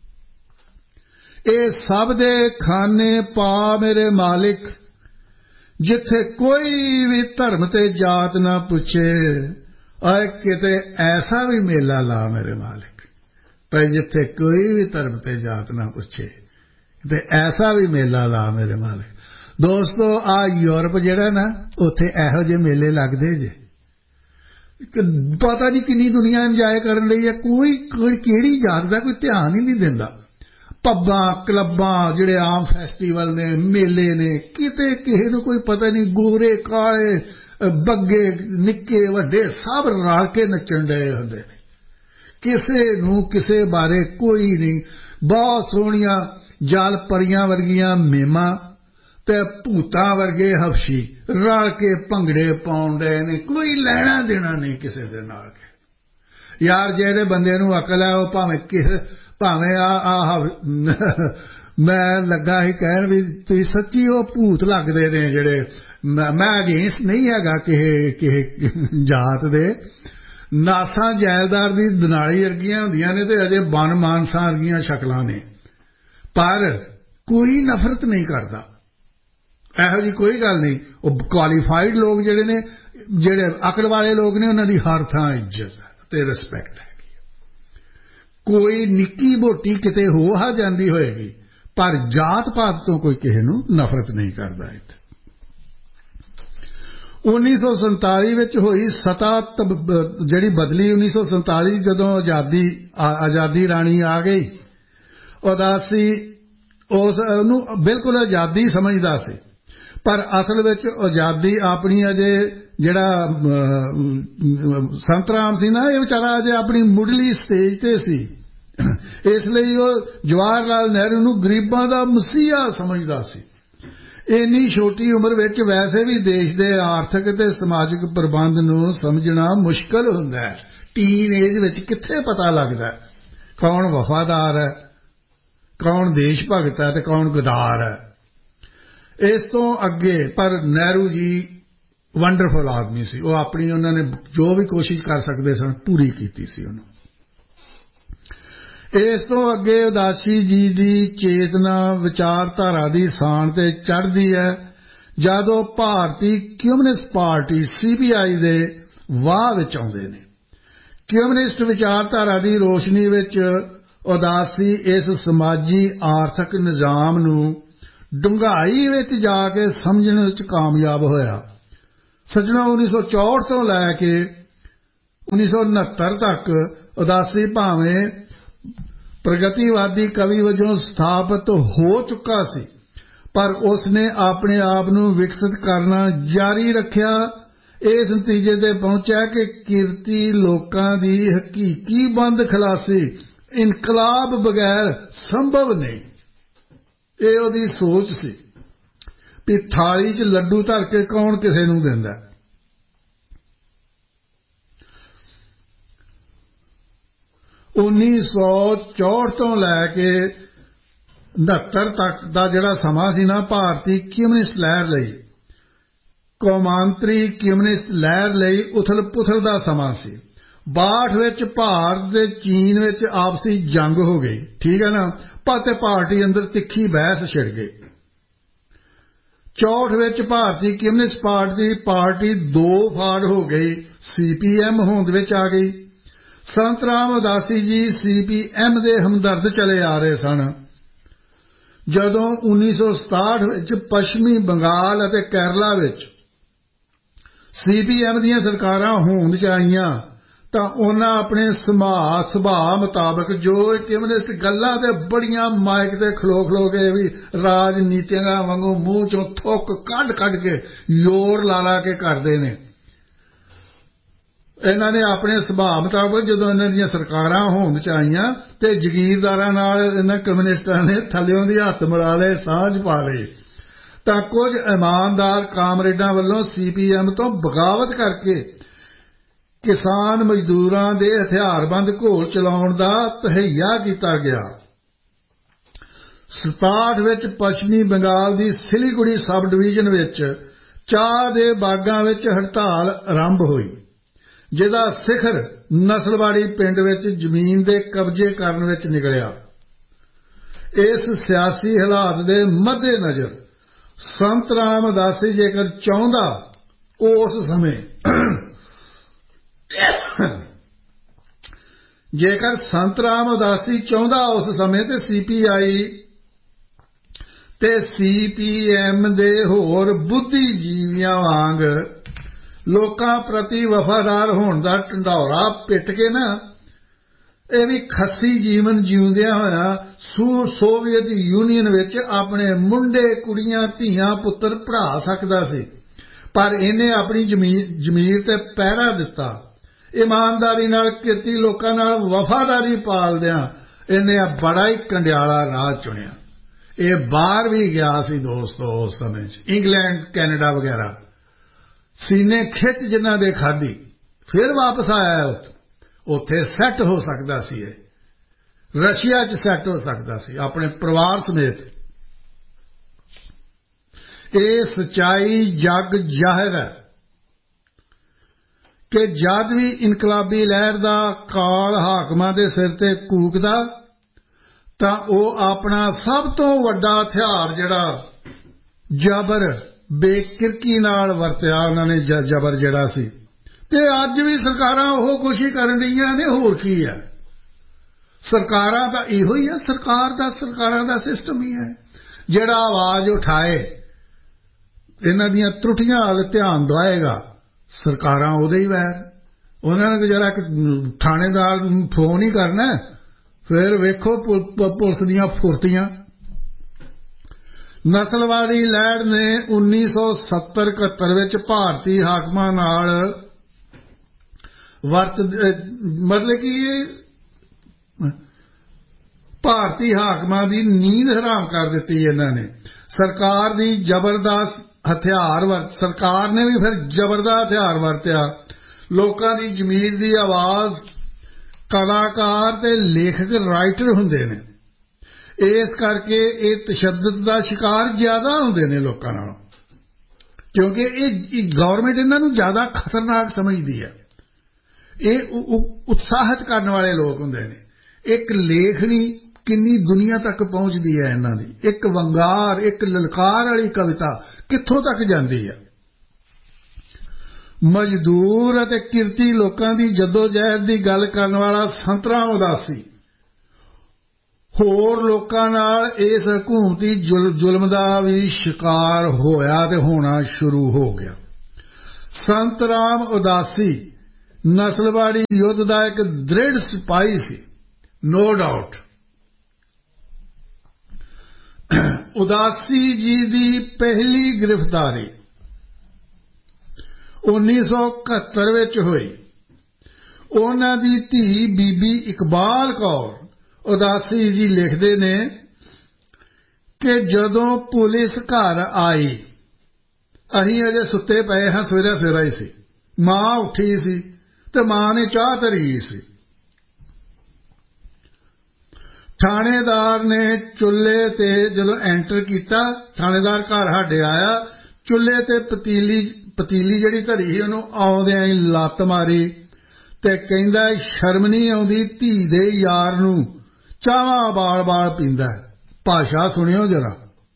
ਇਹ ਸਭ ਦੇ ਖਾਨੇ ਪਾ ਮੇਰੇ ਮਾਲਿਕ, ਜਿੱਥੇ ਕੋਈ ਵੀ ਧਰਮ ਤੇ ਜਾਤ ਨਾ ਪੁੱਛੇ। ਆਏ ਕਿਤੇ ਐਸਾ ਵੀ ਮੇਲਾ ਲਾ ਮੇਰੇ ਮਾਲਿਕ, ਪਰ ਜਿੱਥੇ ਕੋਈ ਵੀ ਧਰਮ ਤੇ ਜਾਤ ਨਾ ਪੁੱਛੇ, ਤੇ ਐਸਾ ਵੀ ਮੇਲਾ ਲਾ ਮੇਰੇ ਮਾਲਿਕ। ਦੋਸਤੋ, ਆ ਯੂਰਪ ਜਿਹੜਾ ਨਾ, ਉੱਥੇ ਇਹੋ ਜਿਹੇ ਮੇਲੇ ਲੱਗਦੇ ਜੇ, ਪਤਾ ਨਹੀਂ ਕਿੰਨੀ ਦੁਨੀਆ ਇੰਜੋਏ ਕਰਨ ਲਈ ਹੈ। ਕੋਈ ਕਿਹੜੀ ਜਾਤ ਦਾ ਕੋਈ ਧਿਆਨ ਹੀ ਨਹੀਂ ਦਿੰਦਾ। ਪੱਬਾਂ ਕਲੱਬਾਂ ਜਿਹੜੇ ਆਮ ਫੈਸਟੀਵਲ ਨੇ, ਮੇਲੇ ਨੇ, ਕਿਤੇ ਕਿਸੇ ਨੂੰ ਕੋਈ ਪਤਾ ਨਹੀਂ। ਗੋਰੇ ਕਾਲੇ ਬੱਗੇ ਨਿੱਕੇ ਵੱਡੇ ਸਭ ਰਲ ਕੇ ਨੱਚਣ ਡਏ ਹੁੰਦੇ ਨੇ, ਕਿਸੇ ਨੂੰ ਕਿਸੇ ਬਾਰੇ ਕੋਈ ਨਹੀਂ। ਬਹੁਤ ਸੋਹਣੀਆਂ ਜਲ ਪਰੀਆਂ ਵਰਗੀਆਂ ਮੇਮਾਂ ਤੇ ਭੂਤਾਂ ਵਰਗੇ ਹਫਸ਼ੀ ਰਲ ਕੇ ਭੰਗੜੇ ਪਾਉਣ ਡਏ ਨੇ, ਕੋਈ ਲੈਣਾ ਦੇਣਾ ਨਹੀਂ ਕਿਸੇ ਦੇ ਨਾਲ। ਯਾਰ ਜਿਹੜੇ ਬੰਦੇ ਨੂੰ ਅਕਲ ਹੈ ਉਹ ਭਾਵੇਂ ਕਿਸੇ ਭਾਵੇਂ ਆ ਆ ਮੈਂ ਲੱਗਾ ਸੀ ਕਹਿਣ ਵੀ ਤੁਸੀਂ ਸੱਚੀ ਉਹ ਭੂਤ ਲੱਗਦੇ ਨੇ ਜਿਹੜੇ। ਮੈਂ ਅਗੇਂਸਟ ਨਹੀਂ ਹੈਗਾ ਕਿਸੇ ਕਿਸੇ ਜਾਤ ਦੇ। ਨਾਸਾਂ ਜੈਲਦਾਰ ਦੀ ਦਨਾਲੀ ਵਰਗੀਆਂ ਹੁੰਦੀਆਂ ਨੇ ਤੇ ਅਜੇ ਬਨ ਮਾਨਸਾਂ ਵਰਗੀਆਂ ਸ਼ਕਲਾਂ ਨੇ, ਪਰ ਕੋਈ ਨਫ਼ਰਤ ਨਹੀਂ ਕਰਦਾ। ਇਹੋ ਜਿਹੀ ਕੋਈ ਗੱਲ ਨਹੀਂ। ਉਹ ਕੁਆਲੀਫਾਈਡ ਲੋਕ ਜਿਹੜੇ ਨੇ, ਜਿਹੜੇ ਅਕਲ ਵਾਲੇ ਲੋਕ ਨੇ, ਉਹਨਾਂ ਦੀ ਹਰ ਥਾਂ ਇੱਜ਼ਤ ਤੇ ਰਿਸਪੈਕਟ ਹੈਗੀ। ਕੋਈ ਨਿੱਕੀ ਮੋਟੀ ਕਿਤੇ ਹੋ ਆ ਜਾਂਦੀ ਹੋਏਗੀ, ਪਰ ਜਾਤ ਪਾਤ ਤੋਂ ਕੋਈ ਕਿਸੇ ਨੂੰ ਨਫ਼ਰਤ ਨਹੀਂ ਕਰਦਾ। ਇੱਥੇ ਉੱਨੀ ਸੌ ਸੰਤਾਲੀ ਵਿੱਚ ਹੋਈ ਸਤਾ ਜਿਹੜੀ ਬਦਲੀ, ਉੱਨੀ ਸੌ ਸੰਤਾਲੀ ਜਦੋਂ ਆਜ਼ਾਦੀ ਆਜ਼ਾਦੀ ਰਾਣੀ ਆ ਗਈ, ਉਦਾਸੀ ਉਸ ਨੂੰ ਬਿਲਕੁਲ ਆਜ਼ਾਦੀ ਸਮਝਦਾ ਸੀ, ਪਰ ਅਸਲ ਵਿੱਚ ਆਜ਼ਾਦੀ ਆਪਣੀ ਅਜੇ ਜਿਹੜਾ ਸੰਤ ਰਾਮ ਸੀ ਨਾ, ਇਹ ਵਿਚਾਰਾ ਅਜੇ ਆਪਣੀ ਮੁੱਢਲੀ ਸਟੇਜ ਤੇ ਸੀ। ਇਸ ਲਈ ਉਹ ਜਵਾਹਰ ਲਾਲ ਨਹਿਰੂ ਨੂੰ ਗਰੀਬਾਂ ਦਾ ਮਸੀਹਾ ਸਮਝਦਾ ਸੀ। ਇੰਨੀ ਛੋਟੀ ਉਮਰ ਵਿੱਚ ਵੈਸੇ ਵੀ ਦੇਸ਼ ਦੇ ਆਰਥਿਕ ਤੇ ਸਮਾਜਿਕ ਪ੍ਰਬੰਧ ਨੂੰ ਸਮਝਣਾ ਮੁਸ਼ਕਲ ਹੁੰਦਾ ਹੈ। ਟੀਨ ਏਜ ਵਿੱਚ ਕਿੱਥੇ ਪਤਾ ਲੱਗਦਾ ਕੌਣ ਵਫਾਦਾਰ ਹੈ, ਕੌਣ ਦੇਸ਼ ਭਗਤ ਹੈ ਤੇ ਕੌਣ ਗਦਾਰ ਹੈ। ਇਸ ਤੋਂ ਅੱਗੇ ਪਰ ਨਹਿਰੂ ਜੀ ਵੰਡਰਫੁਲ ਆਦਮੀ ਸੀ। ਉਹ ਆਪਣੀ ਉਹਨਾਂ ਨੇ ਜੋ ਵੀ ਕੋਸ਼ਿਸ਼ ਕਰ ਸਕਦੇ ਸਨ ਪੂਰੀ ਕੀਤੀ ਸੀ ਉਹਨੂੰ। ਇਸ ਤੋਂ ਅੱਗੇ ਉਦਾਸੀ ਜੀ ਦੀ ਚੇਤਨਾ ਵਿਚਾਰਧਾਰਾ ਦੀ ਸਾਣ ਤੇ ਚੜ੍ਹਦੀ ਹੈ ਜਦੋਂ ਭਾਰਤੀ ਕਮਿਊਨਿਸਟ ਪਾਰਟੀ ਸੀ ਪੀ ਆਈ ਦੇ ਵਾਹ ਵਿੱਚ ਆਉਂਦੇ ਨੇ। ਕਮਿਊਨਿਸਟ ਵਿਚਾਰਧਾਰਾ ਦੀ ਰੋਸ਼ਨੀ ਵਿੱਚ ਉਦਾਸੀ ਇਸ ਸਮਾਜੀ ਆਰਥਿਕ ਨਿਜ਼ਾਮ ਨੂੰ ਡੂੰਘਾਈ ਵਿੱਚ ਜਾ ਕੇ ਸਮਝਣ ਵਿੱਚ ਕਾਮਯਾਬ ਹੋਇਆ। ਸੱਜਣੋ, ਉੱਨੀ ਸੌ ਚੌਂਹਠ ਤੋਂ ਲੈ ਕੇ ਉੱਨੀ ਸੌ ਉਨੱਤਰ ਤੱਕ ਉਦਾਸੀ ਭਾਵੇਂ ਪ੍ਰਗਤੀਵਾਦੀ ਕਵੀ ਵਜੋਂ ਸਥਾਪਿਤ ਹੋ ਚੁੱਕਾ ਸੀ, ਪਰ ਉਸ ਨੇ ਆਪਣੇ ਆਪ ਨੂੰ ਵਿਕਸਿਤ ਕਰਨਾ ਜਾਰੀ ਰੱਖਿਆ। ਇਸ ਨਤੀਜੇ ਤੇ ਪਹੁੰਚਿਆ ਕਿ ਕਿਰਤੀ ਲੋਕਾਂ ਦੀ ਹਕੀਕੀ ਬੰਦ ਖਲਾਸੀ ਇਨਕਲਾਬ ਬਗੈਰ ਸੰਭਵ ਨਹੀਂ। ਇਹ ਉਹਦੀ ਸੋਚ ਸੀ ਵੀ ਥਾਲੀ 'ਚ ਲੱਡੂ ਧਰ ਕੇ ਕੌਣ ਕਿਸੇ ਨੂੰ ਦਿੰਦਾ। ਉੱਨੀ ਸੌ ਚੌਂਹਠ ਤੋਂ ਲੈ ਕੇ ਉਨੱਤਰ ਤੱਕ ਦਾ ਜਿਹੜਾ ਸਮਾਂ ਸੀ ਨਾ, ਭਾਰਤੀ ਕਮਿਊਨਿਸਟ ਲਹਿਰ ਲਈ, ਕੌਮਾਂਤਰੀ ਕਮਿਊਨਿਸਟ ਲਹਿਰ ਲਈ ਉਥਲ ਪੁਥਲ ਦਾ ਸਮਾਂ ਸੀ। ਬਾਹਠ ਵਿੱਚ ਭਾਰਤ ਤੇ ਚੀਨ ਵਿੱਚ ਆਪਸੀ ਜੰਗ ਹੋ ਗਈ, ਠੀਕ ਹੈ ਨਾ, ਤੇ ਪਾਰਟੀ ਅੰਦਰ ਤਿੱਖੀ ਬਹਿਸ ਛਿੜ ਗਈ। ਚੌਂਹਠ ਵਿੱਚ ਭਾਰਤੀ ਕਮਿਊਨਿਸਟ ਪਾਰਟੀ ਪਾਰਟੀ ਦੋ ਫਾੜ ਹੋ ਗਈ, ਸੀ ਪੀ ਐਮ ਹੋਂਦ ਵਿੱਚ ਆ ਗਈ। ਸੰਤ ਰਾਮ ਉਦਾਸੀ ਜੀ ਸੀ ਪੀ ਐਮ ਦੇ ਹਮਦਰਦ ਚਲੇ ਆ ਰਹੇ ਸਨ। ਜਦੋਂ ਉੱਨੀ ਸੌ ਸਤਾਹਠ ਵਿੱਚ ਪੱਛਮੀ ਬੰਗਾਲ ਅਤੇ ਕੇਰਲਾ ਵਿੱਚ ਸੀ ਪੀ ਐਮ ਦੀਆਂ ਸਰਕਾਰਾਂ ਹੋਂਦ 'ਚ ਆਈਆਂ ਤਾਂ ਉਹਨਾਂ ਆਪਣੇ ਸੁਭਾਅ ਸੁਭਾਅ ਮੁਤਾਬਕ ਜੋ ਕਮਿਊਨਿਸਟ ਗੱਲਾਂ ਤੇ ਬੜੀਆਂ ਮਾਈਕ ਤੇ ਖਲੋ ਖਲੋ ਕੇ ਵੀ ਰਾਜਨੀਤੀਆਂ ਵਾਂਗੂ ਮੂੰਹ 'ਚੋਂ ਥੁੱਕ ਕੱਢ ਕੱਢ ਕੇ ਜ਼ੋਰ ਲਾ ਲਾ ਕੇ ਕਰਦੇ ਨੇ, ਇਹਨਾਂ ਨੇ ਆਪਣੇ ਸੁਭਾਅ ਮੁਤਾਬਕ ਜਦੋਂ ਇਹਨਾਂ ਦੀਆਂ ਸਰਕਾਰਾਂ ਹੋਂਦ 'ਚ ਆਈਆਂ ਤੇ ਜ਼ਗੀਰਦਾਰਾਂ ਨਾਲ ਇਹਨਾਂ ਕਮਿਊਨਿਸਟਾਂ ਨੇ ਥੱਲਿਓਂ ਦੀ ਹੱਥ ਮਿਲਾ ਲਏ, ਸਾਂਝ ਪਾ ਲਈ, ਤਾਂ ਕੁਝ ਇਮਾਨਦਾਰ ਕਾਮਰੇਡਾਂ ਵੱਲੋਂ ਸੀ ਪੀ ਐਮ ਤੋਂ ਬਗਾਵਤ ਕਰਕੇ ਕਿਸਾਨ ਮਜ਼ਦੂਰਾਂ ਦੇ ਹਥਿਆਰਬੰਦ ਘੋਲ ਚਲਾਉਣ ਦਾ ਤਹਈਆ ਕੀਤਾ ਗਿਆ। ਸਤਾਹਠ ਵਿੱਚ ਪੱਛਮੀ ਬੰਗਾਲ ਦੀ ਸਿਲੀਗੁੜੀ ਸਬ ਡਿਵੀਜ਼ਨ ਵਿੱਚ ਚਾਹ ਦੇ ਬਾਗਾਂ ਵਿੱਚ ਹੜਤਾਲ ਆਰੰਭ ਹੋਈ, ਜਿਹਦਾ ਸਿਖਰ ਨਸਲਵਾੜੀ ਪਿੰਡ ਵਿੱਚ ਜ਼ਮੀਨ ਦੇ ਕਬਜ਼ੇ ਕਰਨ ਵਿੱਚ ਨਿਕਲਿਆ। ਇਸ ਸਿਆਸੀ ਹਾਲਾਤ ਦੇ ਮੱਦੇਨਜ਼ਰ ਸੰਤ ਰਾਮ ਉਦਾਸੀ ਜੇਕਰ ਚਾਹੁੰਦਾ ਉਸ ਸਮੇਂ ਜੇਕਰ ਸੰਤ ਰਾਮ ਉਦਾਸੀ ਚਾਹੁੰਦਾ ਉਸ ਸਮੇਂ ਤੇ ਸੀ ਪੀ ਆਈ ਤੇ ਸੀ ਪੀ ਐਮ ਦੇ ਹੋਰ ਬੁੱਧੀਜੀਵੀਆਂ ਵਾਂਗ ਲੋਕਾਂ ਪ੍ਰਤੀ ਵਫਾਦਾਰ ਹੋਣ ਦਾ ਢੰਡੌਰਾ ਪਿੱਟ ਕੇ ਨਾ ਇਹ ਵੀ ਖੱਸੀ ਜੀਵਨ ਜਿਉਂਦਿਆਂ ਹੋਇਆ ਸੂ ਸੋਵੀਅਤ ਯੂਨੀਅਨ ਵਿੱਚ ਆਪਣੇ ਮੁੰਡੇ ਕੁੜੀਆਂ ਧੀਆਂ ਪੁੱਤਰ ਪੜ੍ਹਾ ਸਕਦਾ ਸੀ, ਪਰ ਇਹਨੇ ਆਪਣੀ ਜ਼ਮੀਰ ਜ਼ਮੀਰ ਤੇ ਪਹਿਰਾ ਦਿੱਤਾ। ਇਮਾਨਦਾਰੀ ਨਾਲ ਕਿਰਤੀ ਲੋਕਾਂ ਨਾਲ ਵਫਾਦਾਰੀ ਪਾਲਦਿਆਂ ਇਹਨੇ ਬੜਾ ਹੀ ਕੰਡਿਆਲਾ ਰਾਹ ਚੁਣਿਆ। ਇਹ ਬਾਹਰ ਵੀ ਗਿਆ ਸੀ ਦੋਸਤੋ, ਉਸ ਸਮੇਂ 'ਚ ਇੰਗਲੈਂਡ ਕੈਨੇਡਾ ਵਗੈਰਾ ਸੀਨੇ ਖਿੱਚ ਜਿਨ੍ਹਾਂ ਦੇ ਖਾਧੀ, ਫਿਰ ਵਾਪਸ ਆਇਆ। ਉੱਥੇ ਸੈੱਟ ਹੋ ਸਕਦਾ ਸੀ, ਇਹ ਰਸ਼ੀਆ 'ਚ ਸੈੱਟ ਹੋ ਸਕਦਾ ਸੀ ਆਪਣੇ ਪਰਿਵਾਰ ਸਮੇਤ। ਇਹ ਸੱਚਾਈ ਜਗ ਜ਼ਾਹਿਰ ਹੈ ਕਿ ਜਦ ਵੀ ਇਨਕਲਾਬੀ ਲਹਿਰ ਦਾ ਕਾਲ ਹਾਕਮਾਂ ਦੇ ਸਿਰ ਤੇ ਕੂਕਦਾ ਤਾਂ ਉਹ ਆਪਣਾ ਸਭ ਤੋਂ ਵੱਡਾ ਹਥਿਆਰ ਜਿਹੜਾ ਜ਼ਬਰ ਬੇਕਿਰਕੀ ਨਾਲ ਵਰਤਿਆ ਉਹਨਾਂ ਨੇ, ਜ਼ਬਰ ਜਿਹੜਾ ਸੀ। ਤੇ ਅੱਜ ਵੀ ਸਰਕਾਰਾਂ ਉਹ ਕੋਸ਼ਿਸ਼ ਕਰਨ ਰਹੀਆਂ ਨੇ, ਹੋਰ ਕੀ ਹੈ। ਸਰਕਾਰਾਂ ਦਾ ਇਹੋ ਹੀ ਹੈ, ਸਰਕਾਰ ਦਾ ਸਰਕਾਰਾਂ ਦਾ ਸਿਸਟਮ ਹੀ ਹੈ। ਜਿਹੜਾ ਆਵਾਜ਼ ਉਠਾਏ, ਇਹਨਾਂ ਦੀਆਂ ਤਰੁੱਟੀਆਂ ਵੱਲ ਧਿਆਨ ਦਵਾਏਗਾ, ਸਰਕਾਰਾਂ ਉਹਦੇ ਹੀ ਵੈਰ। ਉਹਨਾਂ ਨੇ ਤਾਂ ਜਰਾ ਇੱਕ ਥਾਣੇਦਾਰ ਨੂੰ ਫੋਨ ਹੀ ਕਰਨਾ, ਫਿਰ ਵੇਖੋ ਪੁਲਿਸ ਦੀਆਂ ਫੁਰਤੀਆਂ। ਨਸਲਵਾਦੀ ਲਹਿਰ ਨੇ ਉੱਨੀ ਸੌ ਸੱਤਰ ਇਕਹੱਤਰ ਵਿੱਚ ਭਾਰਤੀ ਹਾਕਮਾਂ ਨਾਲ ਵਰਤ ਮਤਲਬ ਕਿ ਇਹ ਭਾਰਤੀ ਹਾਕਮਾਂ ਦੀ ਨੀਂਦ ਹਰਾਮ ਕਰ ਦਿੱਤੀ। ਇਹਨਾਂ ਨੇ ਸਰਕਾਰ ਦੀ ਜ਼ਬਰਦਸਤ ਹਥਿਆਰ ਵਰਤ ਸਰਕਾਰ ਨੇ ਵੀ ਫਿਰ ਜ਼ਬਰ ਦਾ ਹਥਿਆਰ ਵਰਤਿਆ। ਲੋਕਾਂ ਦੀ ਜ਼ਮੀਰ ਦੀ ਆਵਾਜ਼ ਕਲਾਕਾਰ ਤੇ ਲੇਖਕ ਰਾਈਟਰ ਹੁੰਦੇ ਨੇ, ਇਸ ਕਰਕੇ ਇਹ ਤਸ਼ੱਦਦ ਦਾ ਸ਼ਿਕਾਰ ਜ਼ਿਆਦਾ ਹੁੰਦੇ ਨੇ ਲੋਕਾਂ ਨਾਲੋਂ, ਕਿਉਂਕਿ ਇਹ ਗਵਰਨਮੈਂਟ ਇਹਨਾਂ ਨੂੰ ਜ਼ਿਆਦਾ ਖਤਰਨਾਕ ਸਮਝਦੀ ਹੈ। ਇਹ ਉਤਸ਼ਾਹਿਤ ਕਰਨ ਵਾਲੇ ਲੋਕ ਹੁੰਦੇ ਨੇ। ਇੱਕ ਲੇਖਣੀ ਕਿੰਨੀ ਦੁਨੀਆ ਤੱਕ ਪਹੁੰਚਦੀ ਹੈ ਇਹਨਾਂ ਦੀ, ਇੱਕ ਵੰਗਾਰ ਇੱਕ ਲਲਕਾਰ ਵਾਲੀ ਕਵਿਤਾ ਕਿੱਥੋਂ ਤੱਕ ਜਾਂਦੀ ਹੈ। ਮਜ਼ਦੂਰ ਅਤੇ ਕਿਰਤੀ ਲੋਕਾਂ ਦੀ ਜੱਦੋਜਹਿਦ ਦੀ ਗੱਲ ਕਰਨ ਵਾਲਾ ਸੰਤ ਰਾਮ ਉਦਾਸੀ ਹੋਰ ਲੋਕਾਂ ਨਾਲ ਇਸ ਹਕੂਮਤੀ ਜ਼ੁਲਮ ਦਾ ਵੀ ਸ਼ਿਕਾਰ ਹੋਇਆ ਤੇ ਹੋਣਾ ਸ਼ੁਰੂ ਹੋ ਗਿਆ। ਸੰਤ ਰਾਮ ਉਦਾਸੀ ਨਸਲਵਾੜੀ ਯੁੱਧ ਦਾ ਇੱਕ ਦ੍ਰਿੜ ਸਿਪਾਹੀ ਸੀ, ਨੋ ਡਾਊਟ। ਉਦਾਸੀ ਜੀ ਦੀ ਪਹਿਲੀ ਗ੍ਰਿਫਤਾਰੀ ਉੱਨੀ ਸੌ ਇਕਹੱਤਰ ਵਿੱਚ ਹੋਈ। ਉਹਨਾਂ ਦੀ ਧੀ ਬੀਬੀ ਇਕਬਾਲ ਕੌਰ ਉਦਾਸੀ ਜੀ ਲਿਖਦੇ ਨੇ ਕਿ ਜਦੋਂ ਪੁਲਿਸ ਘਰ ਆਈ, ਅਸੀਂ ਅਜੇ ਸੁੱਤੇ ਪਏ ਹਾਂ, ਸਵੇਰੇ ਫੇਰਾ ਹੀ ਸੀ, ਮਾਂ ਉੱਠੀ ਸੀ ਤੇ ਮਾਂ ਨੇ ਚਾਹ ਧਰੀ ਸੀ। ਥਾਣੇਦਾਰ ਨੇ ਚੁੱਲ੍ਹੇ ਤੇ ਜਦੋਂ ਐਂਟਰ ਕੀਤਾ, ਥਾਣੇਦਾਰ ਘਰ ਸਾਡੇ ਆਇਆ, ਚੁੱਲ੍ਹੇ ਤੇ ਪਤੀਲੀ ਪਤੀਲੀ ਜਿਹੜੀ ਧਰੀ ਸੀ ਉਹਨੂੰ ਆਉਂਦਿਆਂ ਹੀ ਲੱਤ ਮਾਰੀ ਤੇ ਕਹਿੰਦਾ ਸ਼ਰਮ ਨਹੀਂ ਆਉਂਦੀ ਧੀ ਦੇ ਯਾਰ ਨੂੰ ਚਾਹਾਂ ਬਾਲ ਬਾਲ ਪੀਂਦਾ। ਭਾਸ਼ਾ ਸੁਣਿਓ ਜਰਾ।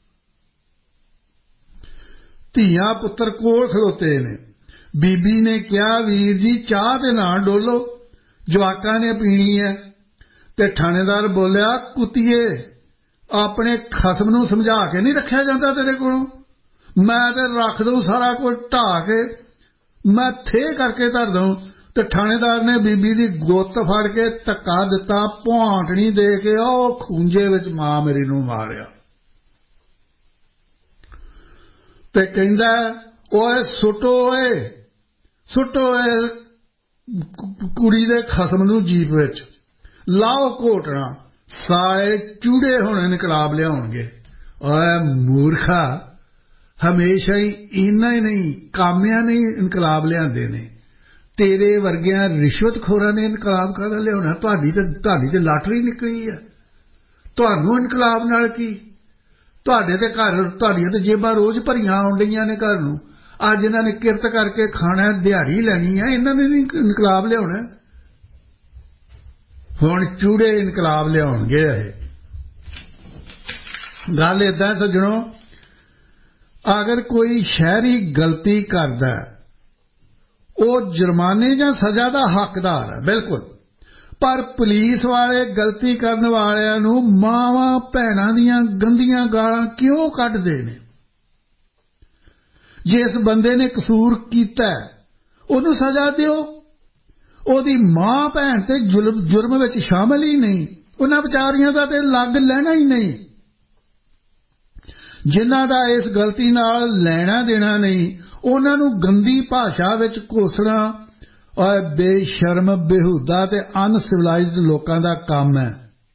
ਧੀਆਂ ਪੁੱਤਰ ਕੋਲ ਖਲੋਤੇ ਨੇ। ਬੀਬੀ ਨੇ ਕਿਹਾ ਵੀਰ ਜੀ ਚਾਹ ਤੇ ਨਾ ਡੋਲੋ, ਜਵਾਕਾਂ ਨੇ ਪੀਣੀ ਹੈ। ਤੇ ਥਾਣੇਦਾਰ ਬੋਲਿਆ ਕੁੱਤੀਏ, ਆਪਣੇ ਖਸਮ ਨੂੰ ਸਮਝਾ ਕੇ ਨਹੀਂ ਰੱਖਿਆ ਜਾਂਦਾ ਤੇਰੇ ਕੋਲੋਂ? ਮੈਂ ਤੇ ਰੱਖ ਦਊਂ ਸਾਰਾ ਕੁਝ ਢਾਹ ਕੇ, ਮੈਂ ਥੇ ਕਰਕੇ ਧਰ ਦਊਂ। ਤੇ ਥਾਣੇਦਾਰ ਨੇ ਬੀਬੀ ਦੀ ਗੁੱਤ ਫੜ ਕੇ ਧੱਕਾ ਦਿੱਤਾ, ਭੁਆਂਟਣੀ ਦੇ ਕੇ ਉਹ ਖੂੰਜੇ ਵਿੱਚ ਮਾਂ ਮੇਰੀ ਨੂੰ ਮਾਰਿਆ ਤੇ ਕਹਿੰਦਾ ਓਏ ਸੁੱਟੋ, ਓਏ ਸੁੱਟੋ ਓਏ ਕੁੜੀ ਦੇ ਖਸਮ ਨੂੰ ਜੀਪ ਵਿੱਚ, ਲਾਓ ਘੋਟਣਾ, ਸਾਲੇ ਚੂੜੇ ਹੁਣ ਇਨਕਲਾਬ ਲਿਆਉਣਗੇ। ਓਏ ਮੂਰਖਾ, ਹਮੇਸ਼ਾ ਹੀ ਇੰਨਾ ਹੀ ਨਹੀਂ ਕਾਮਿਆਂ ਨੇ ਇਨਕਲਾਬ ਲਿਆਂਦੇ ਨੇ, ਤੇਰੇ ਵਰਗਿਆਂ ਰਿਸ਼ਵਤਖੋਰਾਂ ਨੇ ਇਨਕਲਾਬ ਕਾਹਦਾ ਲਿਆਉਣਾ? ਤੁਹਾਡੀ ਤੇ ਤੁਹਾਡੀ ਤੇ ਲਾਟਰੀ ਨਿਕਲੀ ਹੈ, ਤੁਹਾਨੂੰ ਇਨਕਲਾਬ ਨਾਲ ਕੀ? ਤੁਹਾਡੇ ਤੇ ਘਰ, ਤੁਹਾਡੀਆਂ ਤੇ ਜੇਬਾਂ ਰੋਜ਼ ਭਰੀਆਂ ਆਉਣ ਡਈਆਂ ਨੇ ਘਰ ਨੂੰ। ਅੱਜ ਇਹਨਾਂ ਨੇ ਕਿਰਤ ਕਰਕੇ ਖਾਣਾ, ਦਿਹਾੜੀ ਲੈਣੀ ਹੈ, ਇਹਨਾਂ ਨੇ ਨਹੀਂ ਇਨਕਲਾਬ ਲਿਆਉਣਾ। ਹੁਣ ਚੂੜੇ ਇਨਕਲਾਬ ਲਿਆਉਣਗੇ। ਇਹ ਗੱਲ ਏਦਾਂ ਸੱਜਣੋ, ਅਗਰ ਕੋਈ ਸ਼ਹਿਰੀ ਗਲਤੀ ਕਰਦਾ ਉਹ ਜੁਰਮਾਨੇ ਜਾਂ ਸਜ਼ਾ ਦਾ ਹੱਕਦਾਰ ਹੈ, ਬਿਲਕੁਲ। ਪਰ ਪੁਲਿਸ ਵਾਲੇ ਗਲਤੀ ਕਰਨ ਵਾਲਿਆਂ ਨੂੰ ਮਾਵਾਂ ਭੈਣਾਂ ਦੀਆਂ ਗੰਦੀਆਂ ਗਾਲਾਂ ਕਿਉਂ ਕੱਢਦੇ ਨੇ? ਜਿਸ ਬੰਦੇ ਨੇ ਕਸੂਰ ਕੀਤਾ ਉਹਨੂੰ ਸਜ਼ਾ ਦਿਓ, ਉਹਦੀ ਮਾਂ ਭੈਣ ਤੇ ਜੁਰਮ ਵਿੱਚ ਸ਼ਾਮਲ ਹੀ ਨਹੀਂ, ਉਹਨਾਂ ਵਿਚਾਰੀਆਂ ਦਾ ਤੇ ਲੱਗ ਲੈਣਾ ਹੀ ਨਹੀਂ। ਜਿਨ੍ਹਾਂ ਦਾ ਇਸ ਗਲਤੀ ਨਾਲ ਲੈਣਾ ਦੇਣਾ ਨਹੀਂ, ਉਹਨਾਂ ਨੂੰ ਗੰਦੀ ਭਾਸ਼ਾ ਵਿੱਚ ਕੋਸਣਾ ਔਰ ਬੇਸ਼ਰਮ, ਬੇਹੂਦਾ ਤੇ ਅਨਸਿਵਲਾਈਜ਼ਡ ਲੋਕਾਂ ਦਾ ਕੰਮ ਹੈ।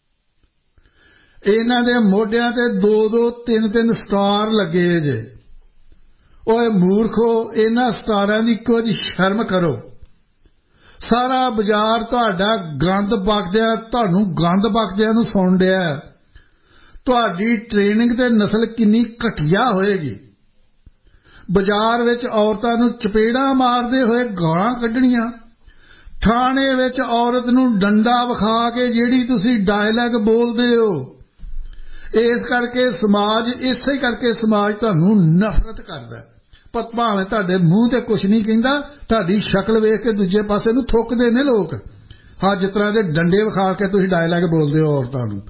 ਇਹਨਾਂ ਦੇ ਮੋਢਿਆਂ ਤੇ ਦੋ ਦੋ ਤਿੰਨ ਤਿੰਨ ਸਟਾਰ ਲੱਗੇ ਜੇ। ਓਏ ਮੂਰਖੋ, ਇਹਨਾਂ ਸਟਾਰਾਂ ਦੀ ਕੁਝ ਸ਼ਰਮ ਕਰੋ। ਸਾਰਾ ਬਾਜ਼ਾਰ ਤੁਹਾਡਾ ਗੰਦ ਬਕਦਿਆਂ, ਤੁਹਾਨੂੰ ਗੰਦ ਬਕਦਿਆਂ ਨੂੰ ਸੁਣ ਰਿਹਾ। ਤੁਹਾਡੀ ਟ੍ਰੇਨਿੰਗ ਤੇ ਨਸਲ ਕਿੰਨੀ ਘਟੀਆ ਹੋਏਗੀ। ਬਾਜ਼ਾਰ ਵਿੱਚ ਔਰਤਾਂ ਨੂੰ ਚਪੇੜਾਂ ਮਾਰਦੇ ਹੋਏ ਗਾਲਾਂ ਕੱਢਣੀਆਂ, ਥਾਣੇ ਵਿੱਚ ਔਰਤ ਨੂੰ ਡੰਡਾ ਵਿਖਾ ਕੇ ਜਿਹੜੀ ਤੁਸੀਂ ਡਾਇਲੌਗ ਬੋਲਦੇ ਹੋ। ਇਸ ਕਰਕੇ ਸਮਾਜ, ਇਸੇ ਕਰਕੇ ਸਮਾਜ ਤੁਹਾਨੂੰ ਨਫ਼ਰਤ ਕਰਦਾ। ਭਾਵੇਂ ਤੁਹਾਡੇ ਮੂੰਹ ਤੇ ਕੁਛ ਨਹੀਂ ਕਹਿੰਦਾ, ਤੁਹਾਡੀ ਸ਼ਕਲ ਵੇਖ ਕੇ ਦੂਜੇ ਪਾਸੇ ਨੂੰ ਥੁੱਕਦੇ ਨੇ ਲੋਕ। ਹਾਂ, ਜਿਸ ਤਰ੍ਹਾਂ ਦੇ ਡੰਡੇ ਵਿਖਾ ਕੇ ਤੁਸੀਂ ਡਾਇਲੌਗ ਬੋਲਦੇ ਹੋ ਔਰਤਾਂ ਨੂੰ।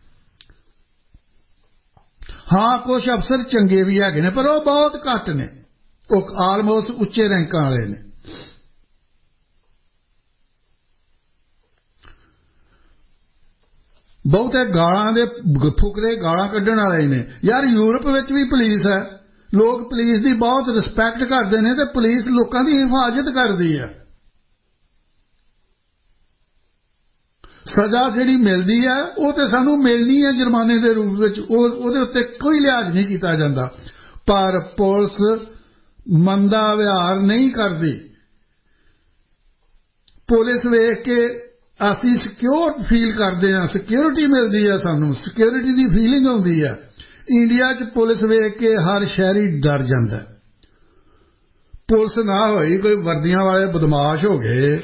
ਹਾਂ, ਕੁਝ ਅਫਸਰ ਚੰਗੇ ਵੀ ਹੈਗੇ ਨੇ, ਪਰ ਉਹ ਬਹੁਤ ਘੱਟ ਨੇ, ਉਹ ਆਲਮੋਸਟ ਉੱਚੇ ਰੈਂਕਾਂ ਵਾਲੇ ਨੇ। ਬਹੁਤੇ ਗਾਲਾਂ ਦੇ ਫੁਕਰੇ ਗਾਲਾਂ ਕੱਢਣ ਵਾਲੇ ਨੇ। ਯਾਰ, ਯੂਰਪ ਵਿੱਚ ਵੀ ਪੁਲਿਸ ਹੈ, ਲੋਕ ਪੁਲਿਸ ਦੀ ਬਹੁਤ ਰਿਸਪੈਕਟ ਕਰਦੇ ਨੇ ਤੇ ਪੁਲਿਸ ਲੋਕਾਂ ਦੀ ਹਿਫਾਜ਼ਤ ਕਰਦੀ ਹੈ। ਸਜ਼ਾ ਜਿਹੜੀ ਮਿਲਦੀ ਹੈ ਉਹ ਤੇ ਸਾਨੂੰ ਮਿਲਣੀ ਹੈ ਜੁਰਮਾਨੇ ਦੇ ਰੂਪ ਵਿੱਚ, ਉਹ ਉਹਦੇ ਉੱਤੇ ਕੋਈ ਲਿਹਾਜ਼ ਨਹੀਂ ਕੀਤਾ ਜਾਂਦਾ। ਪਰ ਪੁਲਿਸ ਮੰਦਾ ਵਿਹਾਰ ਨਹੀਂ ਕਰਦੀ। ਪੁਲਿਸ ਵੇਖ ਕੇ ਅਸੀਂ ਸਿਕਿਉਰ ਫੀਲ ਕਰਦੇ ਹਾਂ, ਸਿਕਿਉਰਿਟੀ ਮਿਲਦੀ ਹੈ, ਸਾਨੂੰ ਸਿਕਿਉਰਿਟੀ ਦੀ ਫੀਲਿੰਗ ਆਉਂਦੀ ਹੈ। ਇੰਡੀਆ 'ਚ ਪੁਲਿਸ ਵੇਖ ਕੇ ਹਰ ਸ਼ਹਿਰੀ ਡਰ ਜਾਂਦਾ। ਪੁਲਿਸ ਨਾ ਹੋਈ, ਕੋਈ ਵਰਦੀਆਂ ਵਾਲੇ ਬਦਮਾਸ਼ ਹੋ ਗਏ।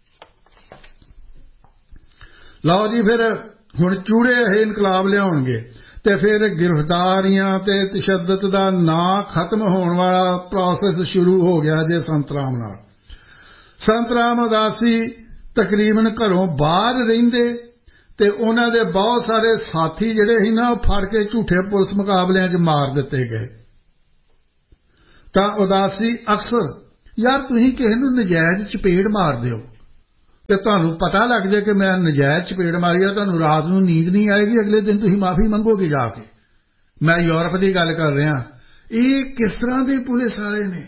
ਲਓ ਜੀ, ਫਿਰ ਹੁਣ ਚੂੜੇ ਇਹ ਇਨਕਲਾਬ ਲਿਆਉਣਗੇ ਤੇ ਫਿਰ ਗ੍ਰਿਫਤਾਰੀਆਂ ਤੇ ਤਸ਼ੱਦਦ ਦਾ ਨਾਂ ਖਤਮ ਹੋਣ ਵਾਲਾ ਪ੍ਰੋਸੈਸ ਸ਼ੁਰੂ ਹੋ ਗਿਆ ਜੇ ਸੰਤ ਰਾਮ ਨਾਲ। ਸੰਤ ਰਾਮ ਉਦਾਸੀ ਤਕਰੀਬਨ ਘਰੋਂ ਬਾਹਰ ਰਹਿੰਦੇ ਤੇ ਉਹਨਾਂ ਦੇ ਬਹੁਤ ਸਾਰੇ ਸਾਥੀ ਜਿਹੜੇ ਸੀ ਨਾ, ਉਹ ਫੜ ਕੇ ਝੂਠੇ ਪੁਲਿਸ ਮੁਕਾਬਲਿਆਂ 'ਚ ਮਾਰ ਦਿੱਤੇ ਗਏ। ਤਾਂ ਉਦਾਸੀ ਅਕਸਰ यार तुसीं किसी नूं नजायज़ चपेड़ मार दिओ ते तुहानूं पता लग जाए कि मैं नजायज़ चपेड़ मारी है, तुहानूं रात नूं नींद नहीं आएगी, अगले दिन तुसीं माफ़ी मंगोगे जाके। मैं यूरोप की गल कर रहा। ये किस तरह के पुलिस वाले ने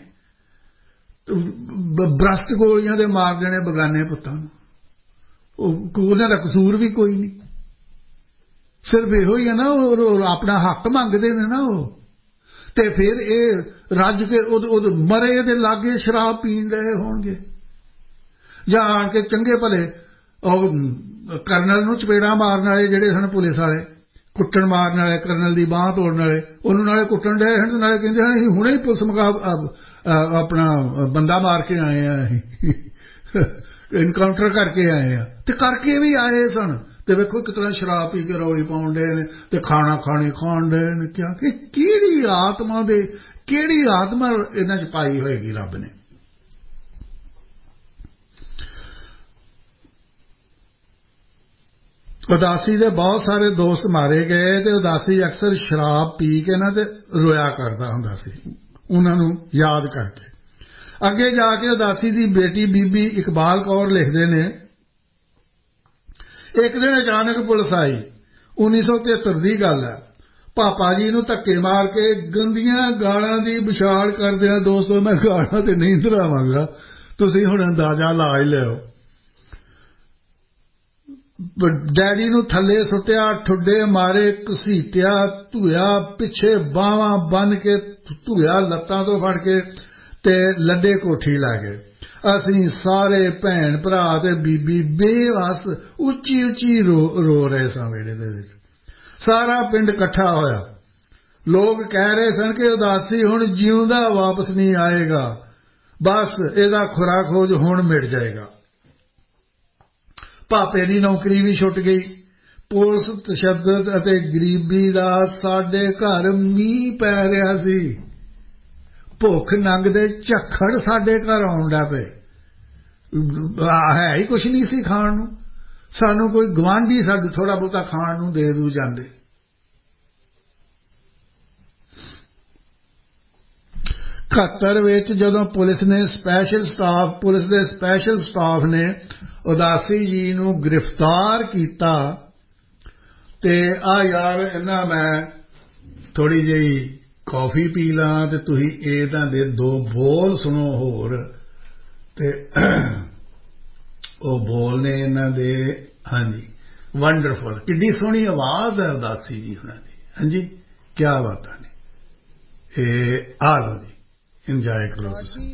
ब्रस्ट गोलियां दे मार देने बगाने पुत्तां नूं, उन्हां दा कसूर भी कोई नहीं, सिर्फ इहो ही है ना अपना हक मंगते ने ना वो, ते फिर ये रज के उद उद मरे दे लागे शराब पीण रहे होणगे जां आण के चंगे भले करनल नूं चपेड़ा मारन वाले जिहड़े सन पुलिस वाले, कुट्टण मारन वाले, करनल दी बांह तोड़न वाले, उन्होंने नाले कुट्टण डे हन नाले कहंदे हन असीं हुणे ही पुलिस मुका अपना बंदा मार के आए हैं, इनकाउंटर करके आए हैं, ते करके भी आए सन। ते वेखो कितना शराब पी के रौली पाउण डे ने ते खाना खाने खाण डे ने। क्या कि किहड़ी आत्मा दे किहड़ी आत्मा इन्हां च पाई होएगी रब ने। उदासी दे बहुत सारे दोस्त मारे गए ते उदासी अक्सर शराब पी के ना ते रोया करदा हुंदा सी उन्हां नूं याद करके। अगे जाके उदासी दी बेटी बीबी इकबाल कौर लिखदे ने, एक दिन अचानक पुलिस आई, उन्नीस सौ तिहत्तर की गल है, पापा जी नूं धक्के मार के गंदियां गालां दी विछाड़ करदिआं। दोस्तों मैं गालां ते नहीं दोहरावांगा, तुसीं हुण अंदाजा ला ही लिओ। डैडी नूं थल्ले सुट्टिया, ठुड्डे मारे, घसीटिया, धुया, पिछे बावां बन के धुया, लत्तां तो फड़ के ते लड्डे कोठी लै गए। असीं सारे भैन भरा ते बीबी बेवस उच्ची उच्ची रो रो रहे सां वेड़े दे विच। सारा पिंड इकट्ठा होया। लोग कह रहे सन कि उदासी हुण जिउंदा वापस नहीं आएगा, बस इहदा खुरा खोज हुण मिट जाएगा। पापे दी नौकरी भी छुट गई। पुलिस तशद्दद अते गरीबी दा साडे घर मींह पै रिहा सी। भुख नंग दे झक्खड़ साडे घर आउण लग पे। है ही कुछ नहीं सी खाण नूं, सानू कोई गवांढी साडू थोड़ा बहुता खाण नूं दे दू जांदे। इकहत्तर विच जदों पुलिस ने स्पैशल स्टाफ पुलिस दे स्पैशल स्टाफ ने उदासी जी नूं गिरफ्तार कीता ते आ यार इन्ना मैं थोड़ी जी कॉफी पी लां ते तुसीं इहदां दे दो बोल सुनो होर। ते ओह बोल ने इन्हां दे, हाँ जी, वंडरफुल, किड्डी सोहनी आवाज़ है उदासी जी हुणां दी। हाँ जी, क्या बात है। आ लो जी, इंजॉय करो।